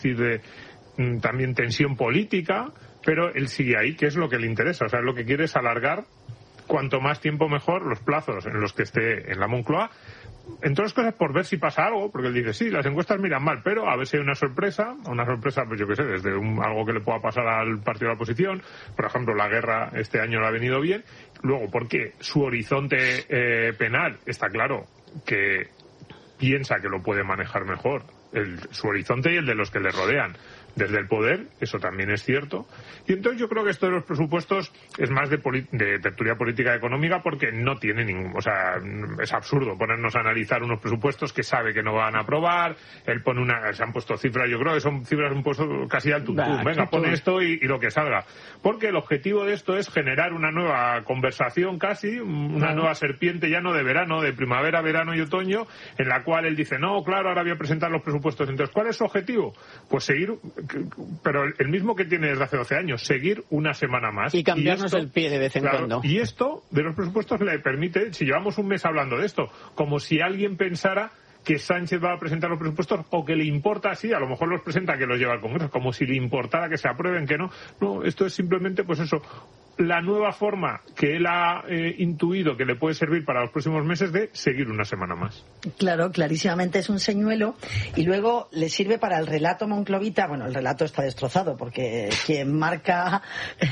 de también tensión política, pero él sigue ahí, que es lo que le interesa. O sea, lo que quiere es alargar cuanto más tiempo mejor los plazos en los que esté en la Moncloa, entre otras cosas por ver si pasa algo, porque él dice, sí, las encuestas miran mal, pero a ver si hay una sorpresa, pues yo qué sé, desde algo que le pueda pasar al partido de la oposición. Por ejemplo, la guerra este año le ha venido bien. Luego, porque su horizonte penal está claro que piensa que lo puede manejar mejor, su horizonte y el de los que le rodean desde el poder, eso también es cierto. Y entonces yo creo que esto de los presupuestos es más de tertulia política económica, porque no tiene ningún, o sea, es absurdo ponernos a analizar unos presupuestos que sabe que no van a aprobar. Él pone se han puesto cifras, yo creo que son cifras un poco casi al tuntún. Venga, pone esto y lo que salga. Porque el objetivo de esto es generar una nueva conversación casi, una nueva serpiente ya no de verano, de primavera, verano y otoño, en la cual él dice, no, claro, ahora voy a presentar los presupuestos. Entonces, ¿cuál es su objetivo? Pues seguir, pero el mismo que tiene desde hace 12 años, seguir una semana más. Y cambiarnos el pie de vez en cuando. Y esto de los presupuestos le permite, si llevamos un mes hablando de esto, como si alguien pensara que Sánchez va a presentar los presupuestos o que le importa, sí, a lo mejor los presenta, que los lleva al Congreso, como si le importara que se aprueben, que no. No, esto es simplemente, pues eso, la nueva forma que él ha intuido que le puede servir para los próximos meses de seguir una semana más. Claro, clarísimamente es un señuelo, y luego le sirve para el relato monclovita. Bueno, el relato está destrozado porque quien marca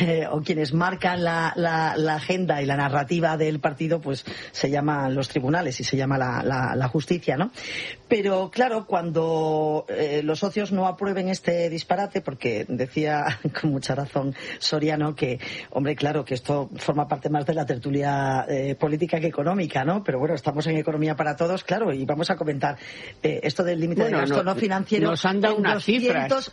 o quienes marcan la agenda y la narrativa del partido, pues se llaman los tribunales y se llama la justicia, ¿no? Pero claro, cuando los socios no aprueben este disparate, porque decía con mucha razón Soriano que, hombre, claro, que esto forma parte más de la tertulia política que económica, ¿no? Pero bueno, estamos en Economía para Todos, claro, y vamos a comentar esto del límite de gasto no financiero. Nos han dado unas cifras.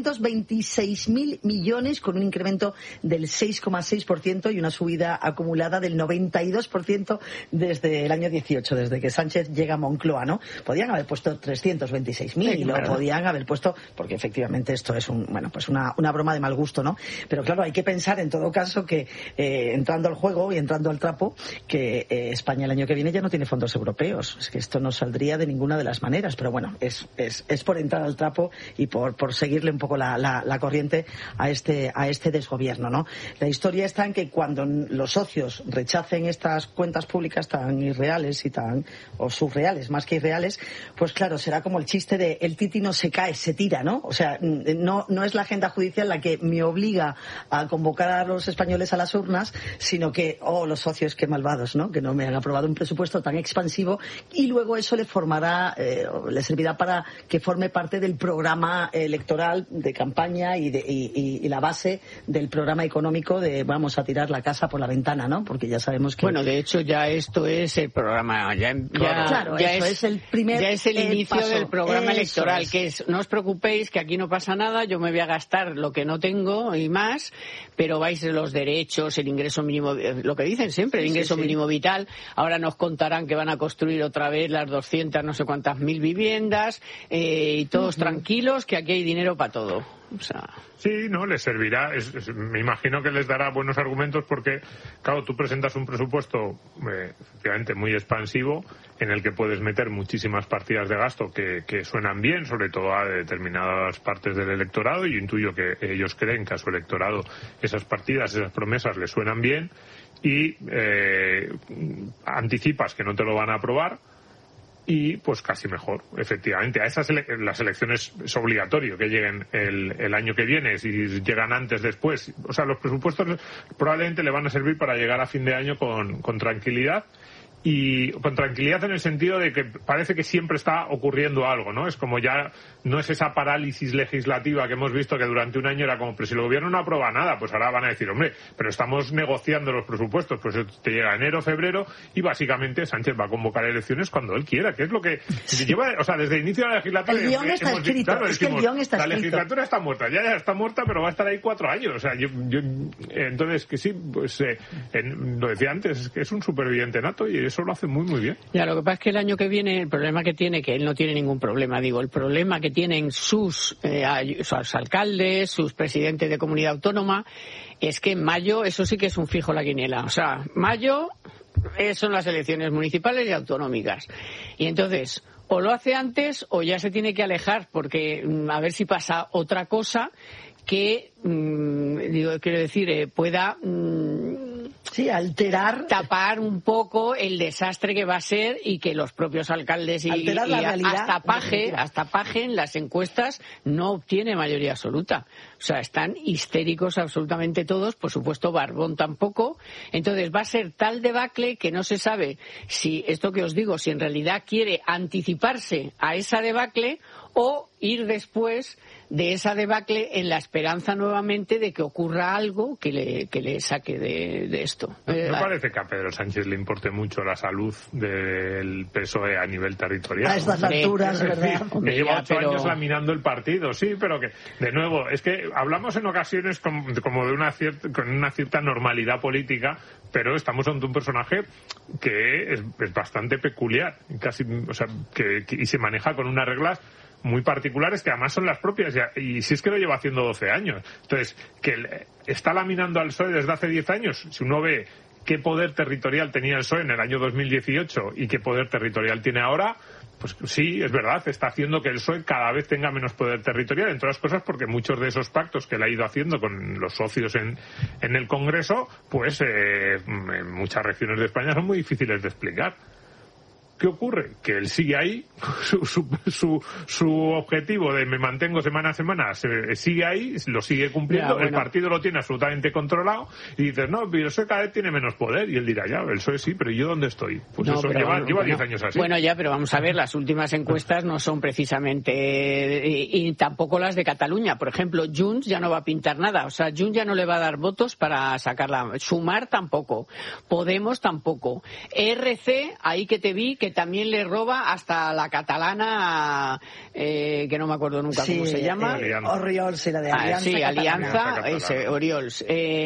226.000 millones, con un incremento del 6,6% y una subida acumulada del 92% desde el año 18, desde que Sánchez llega a Moncloa, ¿no? Podían haber puesto 326.000 y lo podían haber puesto, porque efectivamente esto es una broma de mal gusto, ¿no? Pero claro, hay que pensar en todo caso que entrando al juego y entrando al trapo, que España el año que viene ya no tiene fondos europeos. Es que esto no saldría de ninguna de las maneras, pero bueno, es por entrar al trapo y por seguirle un poco la corriente a este desgobierno, ¿no? La historia está en que cuando los socios rechacen estas cuentas públicas tan irreales o surreales, más que irreales, pues claro, será como el chiste de el titi no se cae, se tira, ¿no? O sea, no es la agenda judicial la que me obliga a convocar a los españoles a las urnas, sino que, los socios, qué malvados, ¿no? Que no me han aprobado un presupuesto tan expansivo, y luego eso le servirá para que forme parte del programa electoral de campaña y la base del programa económico de vamos a tirar la casa por la ventana, ¿no? Porque ya sabemos que... Bueno, de hecho ya esto es el programa, ya es el primer... Ya es el inicio paso del programa electoral, es. que es, no os preocupéis, que aquí no pasa nada, yo me voy a gastar lo que no tengo y más, pero vais de los derechos, el ingreso mínimo, lo que dicen siempre, el ingreso mínimo vital. Ahora nos contarán que van a construir otra vez las 200 no sé cuántas mil viviendas, y todos tranquilos, que aquí hay dinero para todo. O sea... Sí, no, les servirá. Me imagino que les dará buenos argumentos porque, claro, tú presentas un presupuesto efectivamente muy expansivo en el que puedes meter muchísimas partidas de gasto que suenan bien, sobre todo a determinadas partes del electorado, y yo intuyo que ellos creen que a su electorado esas partidas, esas promesas les suenan bien, y anticipas que no te lo van a aprobar. Y pues casi mejor, efectivamente. A las elecciones es obligatorio que lleguen el año que viene. Si llegan antes, después. O sea, los presupuestos probablemente le van a servir para llegar a fin de año con tranquilidad. Y con tranquilidad en el sentido de que parece que siempre está ocurriendo algo, ¿no? Es como ya no es esa parálisis legislativa que hemos visto, que durante un año era como, pero si el gobierno no aprueba nada, pues ahora van a decir, hombre, pero estamos negociando los presupuestos, pues te llega enero, febrero, y básicamente Sánchez va a convocar elecciones cuando él quiera, que es lo que lleva, o sea, desde el inicio de la legislatura. El guión está escrito, claro, es que el guión está escrito. La legislatura está muerta, ya está muerta, pero va a estar ahí 4 años, o sea, entonces que sí, pues lo decía antes, es que es un superviviente nato y eso lo hace muy, muy bien. Ya, lo que pasa es que el año que viene, el problema que tiene, que él no tiene ningún problema, digo, el problema que tienen sus alcaldes, sus presidentes de comunidad autónoma, es que en mayo, eso sí que es un fijo la quiniela. O sea, mayo son las elecciones municipales y autonómicas. Y entonces, o lo hace antes o ya se tiene que alejar, porque a ver si pasa otra cosa que, quiero decir, pueda alterar, tapar un poco el desastre que va a ser, y que los propios alcaldes y hasta Paje en las encuestas no obtiene mayoría absoluta. O sea, están histéricos absolutamente todos, por supuesto Barbón tampoco. Entonces va a ser tal debacle que no se sabe si, esto que os digo, si en realidad quiere anticiparse a esa debacle o ir después de esa debacle en la esperanza nuevamente de que ocurra algo que le saque de esto. No parece que a Pedro Sánchez le importe mucho la salud del PSOE a nivel territorial. A estas alturas, ¿verdad? Que lleva 8 años laminando el partido, sí, pero que, de nuevo, es que hablamos en ocasiones como de con una cierta normalidad política, pero estamos ante un personaje que es bastante peculiar, casi, o sea, y se maneja con unas reglas muy particulares que además son las propias, y si es que lo lleva haciendo 12 años. Entonces, que está laminando al PSOE desde hace 10 años, si uno ve qué poder territorial tenía el PSOE en el año 2018 y qué poder territorial tiene ahora, pues sí, es verdad, está haciendo que el PSOE cada vez tenga menos poder territorial, entre otras cosas porque muchos de esos pactos que él ha ido haciendo con los socios en el Congreso, pues en muchas regiones de España son muy difíciles de explicar. ¿Qué ocurre? Que él sigue ahí, su objetivo de me mantengo semana a semana sigue ahí, lo sigue cumpliendo, el partido lo tiene absolutamente controlado, y dices, no, pero el PSOE cada vez tiene menos poder, y él dirá, ya, el PSOE sí, pero ¿y yo dónde estoy? Pues no, eso lleva 10 años así. Bueno, ya, pero vamos a ver, las últimas encuestas no son precisamente, y tampoco las de Cataluña. Por ejemplo, Junts ya no va a pintar nada, o sea, Junts ya no le va a dar votos para sacarla, Sumar tampoco, Podemos tampoco, RC, ahí que te vi, que también le roba hasta la catalana, que no me acuerdo nunca cómo se llama. Oriols, la de Alianza. Sí, Alianza, Oriols.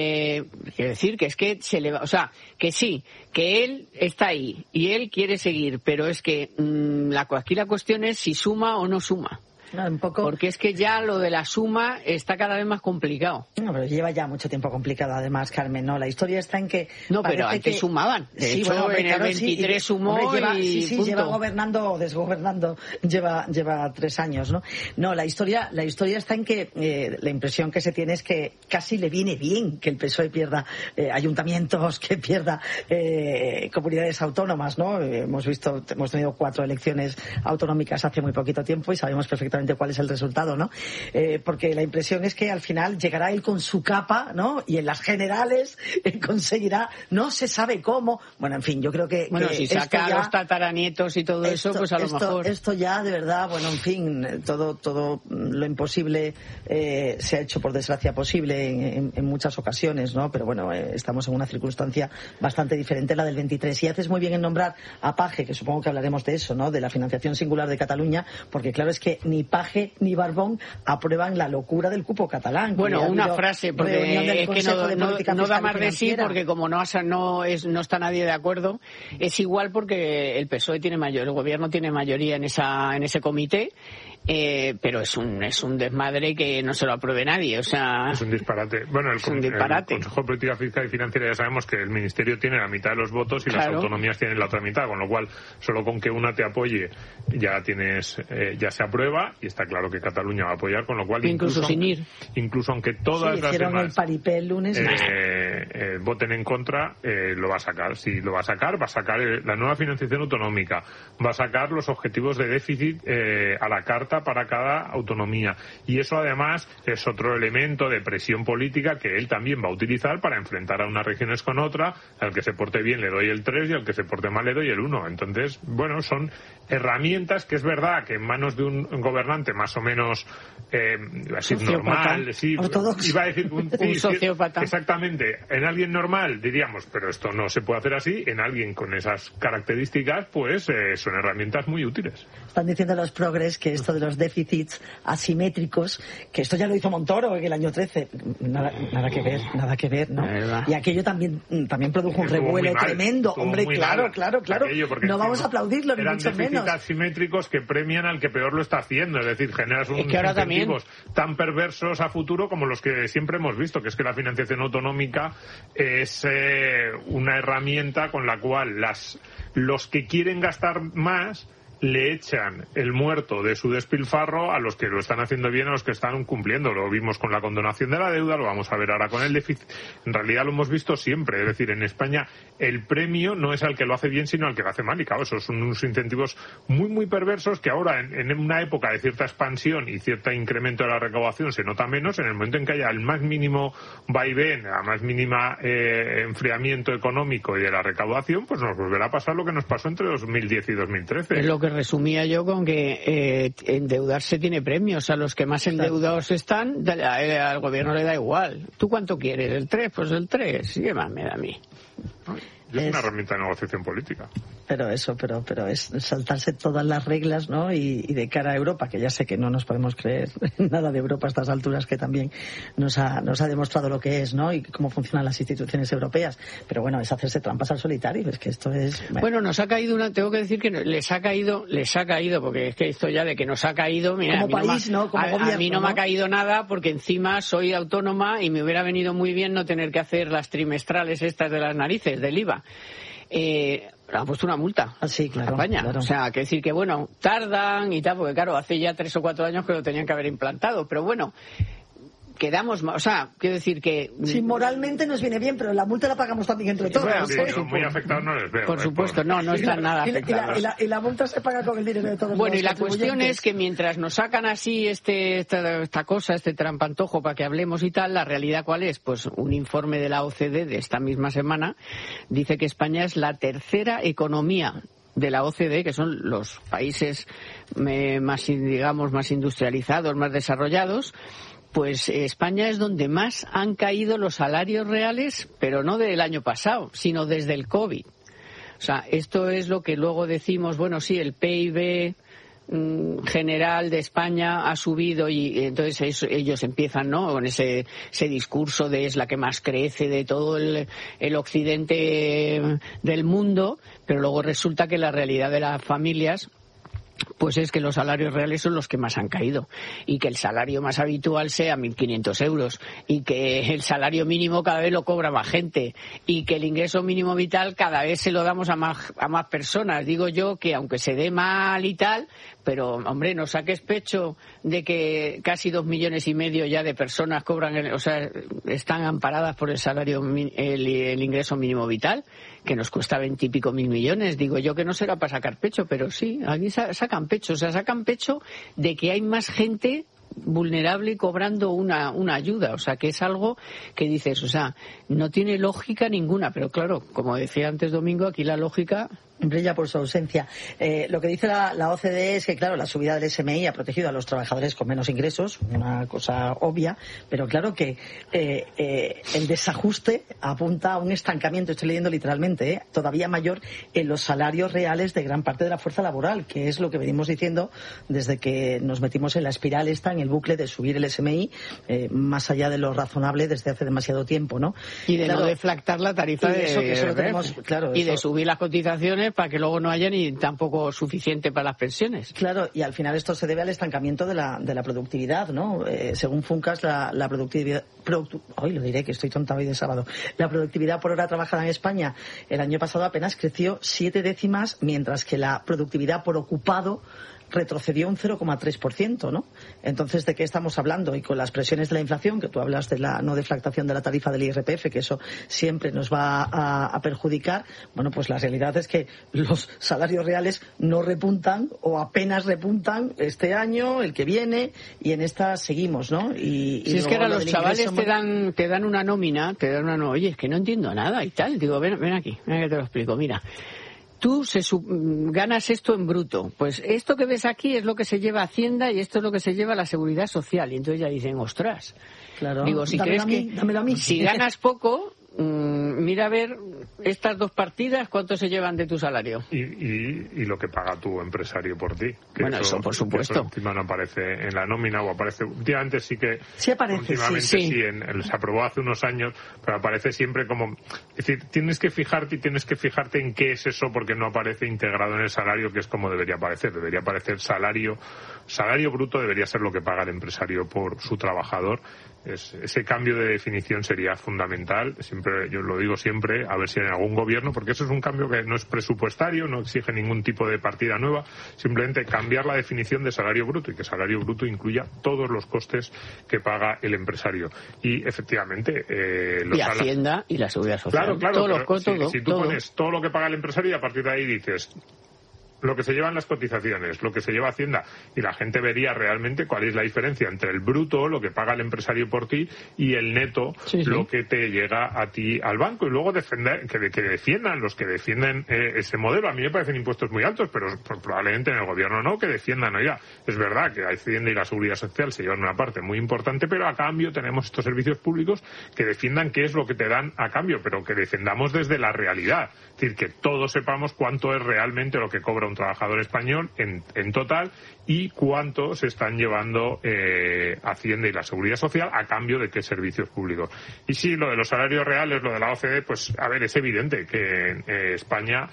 Quiero decir que es que se le va, o sea, que sí, que él está ahí y él quiere seguir, pero es que aquí la cuestión es si suma o no suma. Un poco. Porque es que ya lo de la suma está cada vez más complicado. No, pero lleva ya mucho tiempo complicado, además, Carmen, ¿no? La historia está en que... No, pero antes sumaban. De hecho, en el 23 sumó y lleva gobernando o desgobernando, lleva 3 años, ¿no? No, la historia está en que la impresión que se tiene es que casi le viene bien que el PSOE pierda ayuntamientos, que pierda comunidades autónomas, ¿no? Hemos tenido 4 elecciones autonómicas hace muy poquito tiempo y sabemos perfectamente cuál es el resultado, ¿no? Porque la impresión es que al final llegará él con su capa, ¿no? Y en las generales conseguirá, no se sabe cómo. Bueno, en fin, yo creo que... Bueno, si saca a los tataranietos y todo eso, pues a lo mejor... Esto ya, de verdad, bueno, en fin, todo lo imposible se ha hecho, por desgracia, posible en muchas ocasiones, ¿no? Pero bueno, estamos en una circunstancia bastante diferente, la del 23. Y haces muy bien en nombrar a Paje, que supongo que hablaremos de eso, ¿no? De la financiación singular de Cataluña, porque claro, es que ni Paje ni Barbón aprueban la locura del cupo catalán. Bueno, una frase, porque es que no da más de sí, porque como no está nadie de acuerdo, es igual porque el PSOE el gobierno tiene mayoría en ese comité, pero es un desmadre que no se lo apruebe nadie, o sea... Es un disparate. Bueno, el Consejo de Política Fiscal y Financiera ya sabemos que el Ministerio tiene la mitad de los votos y las autonomías tienen la otra mitad, con lo cual solo con que una te apoye ya se aprueba, y está claro que Cataluña va a apoyar, con lo cual incluso sin ir, incluso aunque todas las demás el paripé el lunes voten en contra, lo va a sacar. Si lo va a sacar la nueva financiación autonómica, va a sacar los objetivos de déficit a la carta para cada autonomía, y eso además es otro elemento de presión política que él también va a utilizar para enfrentar a unas regiones con otra. Al que se porte bien le doy el 3 y al que se porte mal le doy el 1. Entonces, bueno, son herramientas que es verdad que en manos de un gobernante más o menos normal, sí, ortodoxo, iba a decir un sociópata. Exactamente, en alguien normal diríamos, pero esto no se puede hacer así. En alguien con esas características, pues son herramientas muy útiles. Están diciendo los progres que esto de los déficits asimétricos, que esto ya lo hizo Montoro en el año 13, nada que ver, ¿no? Y aquello también produjo un revuelo tremendo. Hombre, claro. No vamos a aplaudirlo, ni mucho menos. Eran déficits asimétricos que premian al que peor lo está haciendo, es decir, generas unos incentivos tan perversos a futuro como los que siempre hemos visto, que es que la financiación autonómica es una herramienta con la cual los que quieren gastar más le echan el muerto de su despilfarro a los que lo están haciendo bien, a los que están cumpliendo. Lo vimos con la condonación de la deuda, lo vamos a ver ahora con el déficit. En realidad lo hemos visto siempre. Es decir, en España el premio no es al que lo hace bien, sino al que lo hace mal. Y claro, esos son unos incentivos muy, muy perversos que ahora, en una época de cierta expansión y cierto incremento de la recaudación, se nota menos. En el momento en que haya el más mínimo vaivén, la más mínima enfriamiento económico y de la recaudación, pues nos volverá a pasar lo que nos pasó entre 2010 y 2013. Es lo que resumía yo con que endeudarse tiene premios. A los que más endeudados están, al gobierno le da igual. ¿Tú cuánto quieres? ¿El 3? Pues el 3. ¿Y qué más me da a mí? Es una herramienta de negociación política. Pero es saltarse todas las reglas, ¿no? Y de cara a Europa, que ya sé que no nos podemos creer nada de Europa a estas alturas, que también nos ha demostrado lo que es, ¿no? Y cómo funcionan las instituciones europeas. Pero bueno, es hacerse trampas al solitario. Es que esto es... Bueno, nos ha caído tengo que decir que les ha caído, porque es que esto ya de que nos ha caído, mira, como país, ¿no? Como gobierno, a mí no me ha caído nada, porque encima soy autónoma y me hubiera venido muy bien no tener que hacer las trimestrales estas de las narices, del IVA. Han puesto una multa. Sí, claro, a España. Claro. O sea, que decir que, bueno, tardan y tal, porque claro, hace ya 3 o 4 años que lo tenían que haber implantado, pero bueno, quedamos, o sea, quiero decir que... Sí, moralmente nos viene bien, pero la multa la pagamos también entre todos. Bueno, sí, muy afectados no les veo. Por supuesto, no están nada afectados. Y la multa se paga con el dinero de todos. Bueno, y la cuestión es que mientras nos sacan así esta cosa, este trampantojo para que hablemos y tal, la realidad ¿cuál es? Pues un informe de la OCDE de esta misma semana dice que España es la tercera economía de la OCDE, que son los países más industrializados, más desarrollados. Pues España es donde más han caído los salarios reales, pero no del año pasado, sino desde el COVID. O sea, esto es lo que luego decimos, bueno, sí, el PIB general de España ha subido y entonces ellos empiezan, ¿no?, con ese discurso de es la que más crece de todo el occidente del mundo, pero luego resulta que la realidad de las familias pues es que los salarios reales son los que más han caído y que el salario más habitual sea 1.500 euros y que el salario mínimo cada vez lo cobra más gente y que el ingreso mínimo vital cada vez se lo damos a más personas. Digo yo que aunque se dé mal y tal, pero hombre, no saques pecho de que casi 2,5 millones ya de personas cobran, están amparadas por el salario, el ingreso mínimo vital, que nos cuesta 20 y pico mil millones. Digo yo que no será para sacar pecho, pero sí, aquí sacan pecho. Sacan pecho de que hay más gente vulnerable cobrando una ayuda. O sea, que es algo que dices, no tiene lógica ninguna. Pero claro, como decía antes Domingo, aquí la lógica brilla por su ausencia. Lo que dice la OCDE es que, claro, la subida del SMI ha protegido a los trabajadores con menos ingresos, una cosa obvia, pero claro que el desajuste apunta a un estancamiento, estoy leyendo literalmente, todavía mayor en los salarios reales de gran parte de la fuerza laboral, que es lo que venimos diciendo desde que nos metimos en la espiral en el bucle de subir el SMI más allá de lo razonable desde hace demasiado tiempo, ¿no? Y de no deflactar la tarifa de subir las cotizaciones para que luego no haya ni tampoco suficiente para las pensiones. Claro, y al final esto se debe al estancamiento de la productividad, ¿no? Según Funcas, la productividad... Hoy lo diré, que estoy tonta hoy de sábado. La productividad por hora trabajada en España el año pasado apenas creció 7 décimas, mientras que la productividad por ocupado retrocedió un 0,3%, ¿no? Entonces, ¿de qué estamos hablando? Y con las presiones de la inflación, que tú hablas de la no deflactación de la tarifa del IRPF, que eso siempre nos va a perjudicar, bueno, pues la realidad es que los salarios reales no repuntan o apenas repuntan este año, el que viene, y en esta seguimos, ¿no? Y si es que ahora los chavales te dan una nómina, oye, es que no entiendo nada y tal. Digo, ven aquí, ven que te lo explico, mira. Tú ganas esto en bruto. Pues esto que ves aquí es lo que se lleva a Hacienda y esto es lo que se lleva a la Seguridad Social. Y entonces ya dicen, ostras. Claro, digo, si crees dámelo a mí. Si ganas poco, mira a ver estas dos partidas, ¿cuánto se llevan de tu salario? Y lo que paga tu empresario por ti. Bueno, eso por supuesto. Eso encima no aparece en la nómina o aparece... Últimamente sí que... Sí aparece, últimamente sí se aprobó hace unos años, pero aparece siempre como... Es decir, tienes que fijarte en qué es eso porque no aparece integrado en el salario, que es como debería aparecer. Debería aparecer salario bruto, debería ser lo que paga el empresario por su trabajador. Ese cambio de definición sería fundamental. Siempre, yo lo digo siempre, a ver si en algún gobierno, porque eso es un cambio que no es presupuestario, no exige ningún tipo de partida nueva, simplemente cambiar la definición de salario bruto y que salario bruto incluya todos los costes que paga el empresario. Y efectivamente, y Hacienda y la Seguridad Social. Claro, todos los costos, si tú pones todo lo que paga el empresario y a partir de ahí dices lo que se llevan las cotizaciones, lo que se lleva Hacienda, y la gente vería realmente cuál es la diferencia entre el bruto, lo que paga el empresario por ti, y el neto, lo que te llega a ti al banco. Y luego defender, que defiendan los que defienden ese modelo. A mí me parecen impuestos muy altos, pero probablemente en el gobierno no, que defiendan. Oiga, es verdad que Hacienda y la Seguridad Social se llevan una parte muy importante, pero a cambio tenemos estos servicios públicos que defiendan qué es lo que te dan a cambio, pero que defendamos desde la realidad. Es decir, que todos sepamos cuánto es realmente lo que cobra un trabajador español en total y cuánto se están llevando Hacienda y la Seguridad Social a cambio de qué servicios públicos. Y sí, lo de los salarios reales, lo de la OCDE, pues a ver, es evidente que en España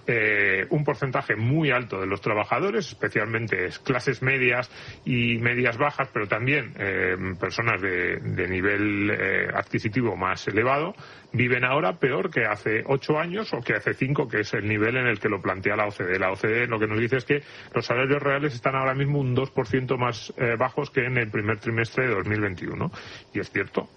un porcentaje muy alto de los trabajadores, especialmente clases medias y medias bajas, pero también personas de nivel adquisitivo más elevado, viven ahora peor que hace 8 años o que hace 5, que es el nivel en el que lo plantea la OCDE. La OCDE lo que nos dice es que los salarios reales están ahora mismo un 2% más bajos que en el primer trimestre de 2021. Y es cierto,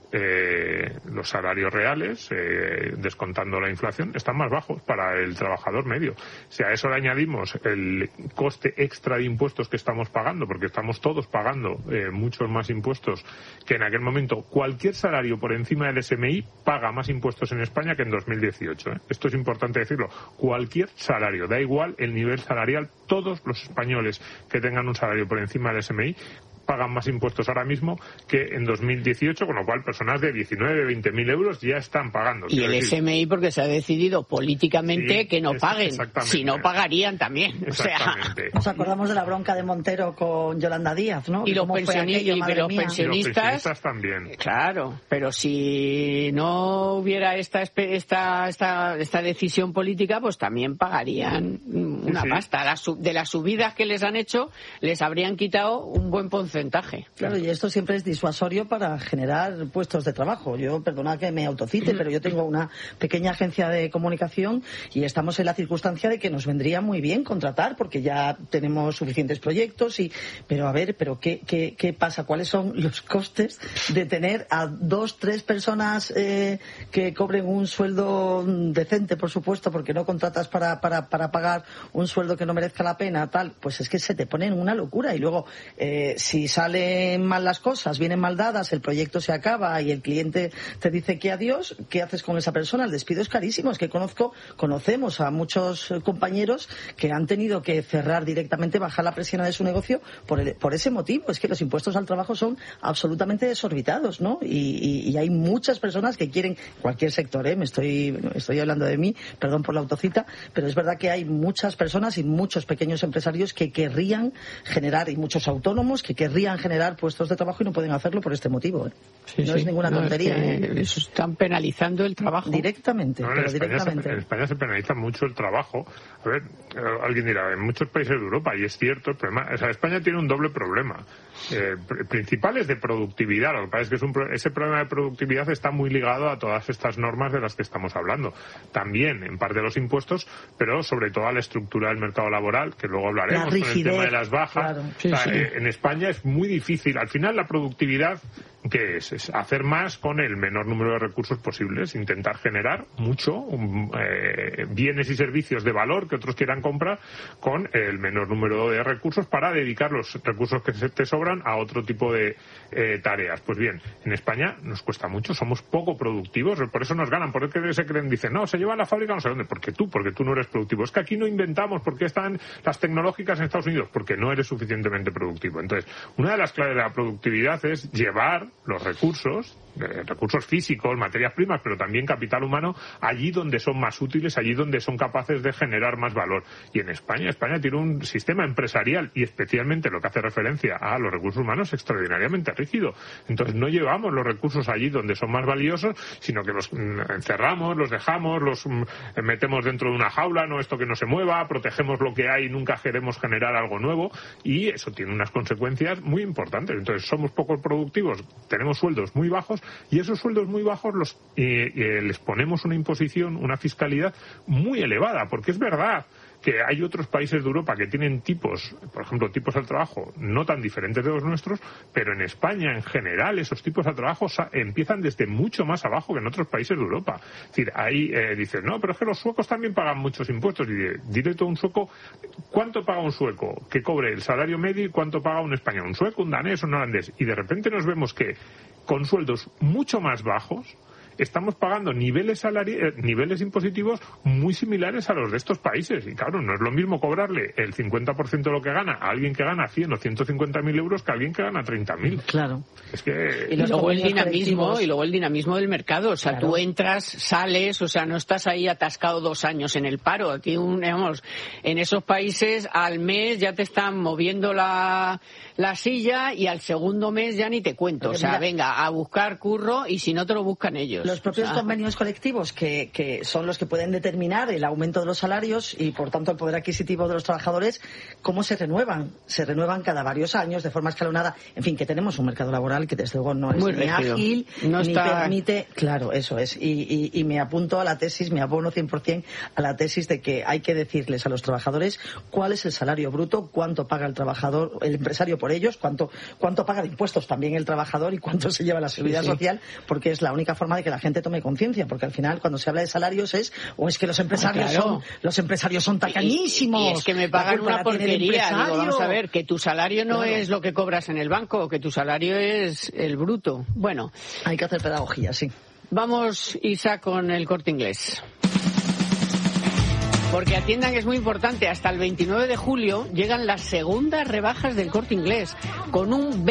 los salarios reales, descontando la inflación, están más bajos para el trabajador medio. Si a eso le añadimos el coste extra de impuestos que estamos pagando, porque estamos todos pagando muchos más impuestos que en aquel momento, cualquier salario por encima del SMI paga más impuestos en España que en 2018. Esto es importante decirlo. Cualquier salario, da igual el nivel salarial, todos los españoles que tengan un salario por encima del SMI pagan más impuestos ahora mismo que en 2018, con lo cual personas de 19, 20.000 euros ya están pagando. Y el SMI porque se ha decidido políticamente que no paguen. Si no, pagarían también. O sea, nos acordamos de la bronca de Montero con Yolanda Díaz, ¿no? Y los pensionistas también. Claro, pero si no hubiera esta decisión política, pues también pagarían una pasta. De las subidas que les han hecho, les habrían quitado un buen porcentaje. Claro, y esto siempre es disuasorio para generar puestos de trabajo. Yo, perdona que me autocite, pero yo tengo una pequeña agencia de comunicación y estamos en la circunstancia de que nos vendría muy bien contratar porque ya tenemos suficientes proyectos pero a ver, ¿qué pasa? ¿Cuáles son los costes de tener a 2, 3 personas que cobren un sueldo decente, por supuesto, porque no contratas para pagar un sueldo que no merezca la pena, tal? Pues es que se te pone en una locura y luego si salen mal las cosas, vienen mal dadas, el proyecto se acaba y el cliente te dice que adiós, ¿qué haces con esa persona? El despido es carísimo. Es que conocemos a muchos compañeros que han tenido que cerrar directamente, bajar la presión de su negocio por ese motivo. Es que los impuestos al trabajo son absolutamente desorbitados, ¿no? Y hay muchas personas que quieren, cualquier sector, me estoy hablando de mí, perdón por la autocita, pero es verdad que hay muchas personas y muchos pequeños empresarios que querrían generar, y muchos autónomos que querrían generar puestos de trabajo y no pueden hacerlo por este motivo. No es ninguna tontería. Eso están penalizando el trabajo. Directamente. En España se penaliza mucho el trabajo. A ver, alguien dirá, en muchos países de Europa, y es cierto, el problema, España tiene un doble problema. Principal es de productividad. Lo que pasa es que ese problema de productividad está muy ligado a todas estas normas de las que estamos hablando. También, en parte, los impuestos, pero sobre todo a la estructura del mercado laboral, que luego hablaremos con el tema de las bajas. Claro. En España es muy difícil. Al final, la productividad, ¿qué es? Es hacer más con el menor número de recursos posibles, intentar generar mucho, bienes y servicios de valor que otros quieran comprar con el menor número de recursos para dedicar los recursos que te sobran a otro tipo de tareas. Pues bien, en España nos cuesta mucho, somos poco productivos, por eso nos ganan, porque se creen, dicen, no, se lleva a la fábrica no sé dónde, porque tú no eres productivo. Es que aquí no inventamos, porque están las tecnológicas en Estados Unidos, porque no eres suficientemente productivo. Entonces, una de las claves de la productividad es llevar los recursos físicos, materias primas, pero también capital humano, allí donde son más útiles, allí donde son capaces de generar más valor. Y en España tiene un sistema empresarial y especialmente lo que hace referencia a los recursos humanos extraordinariamente rígido. Entonces no llevamos los recursos allí donde son más valiosos, sino que los encerramos, los dejamos, los metemos dentro de una jaula, no esto que no se mueva, protegemos lo que hay y nunca queremos generar algo nuevo, y eso tiene unas consecuencias muy importantes. Entonces somos poco productivos, tenemos sueldos muy bajos y esos sueldos muy bajos les ponemos una imposición, una fiscalidad muy elevada, porque es verdad que hay otros países de Europa que tienen tipos, por ejemplo, tipos al trabajo no tan diferentes de los nuestros, pero en España, en general, esos tipos al trabajo empiezan desde mucho más abajo que en otros países de Europa. Es decir, ahí dicen, no, pero es que los suecos también pagan muchos impuestos. Y directo a un sueco, ¿cuánto paga un sueco que cobre el salario medio y cuánto paga un español? Un sueco, un danés, un holandés. Y de repente nos vemos que con sueldos mucho más bajos estamos pagando niveles impositivos muy similares a los de estos países. Y claro, no es lo mismo cobrarle el 50% de lo que gana a alguien que gana 100 o 150.000 euros que a alguien que gana 30.000. Claro. Es que... Y luego el dinamismo del mercado. O sea, claro, tú entras, sales, o sea, no estás ahí atascado 2 años en el paro. Aquí, en esos países, al mes ya te están moviendo la silla y al segundo mes ya ni te cuento. O sea, venga, a buscar curro y si no te lo buscan ellos. Los propios convenios colectivos que son los que pueden determinar el aumento de los salarios y, por tanto, el poder adquisitivo de los trabajadores, ¿cómo se renuevan? Se renuevan cada varios años de forma escalonada. En fin, que tenemos un mercado laboral que, desde luego, no es ni ágil, ni permite... Claro, eso es. Y me apunto a la tesis, me abono 100% a la tesis de que hay que decirles a los trabajadores cuál es el salario bruto, cuánto paga el trabajador, el empresario por ellos, cuánto paga de impuestos también el trabajador y cuánto se lleva la seguridad social, porque es la única forma de que la gente tome conciencia, porque al final cuando se habla de salarios es que los empresarios son tacañísimos. Y es que me pagan una porquería. Digo, vamos a ver, que tu salario no es lo que cobras en el banco, que tu salario es el bruto. Bueno, hay que hacer pedagogía, sí. Vamos, Isa, con el Corte Inglés. Porque atiendan que es muy importante, hasta el 29 de julio llegan las segundas rebajas del Corte Inglés, con un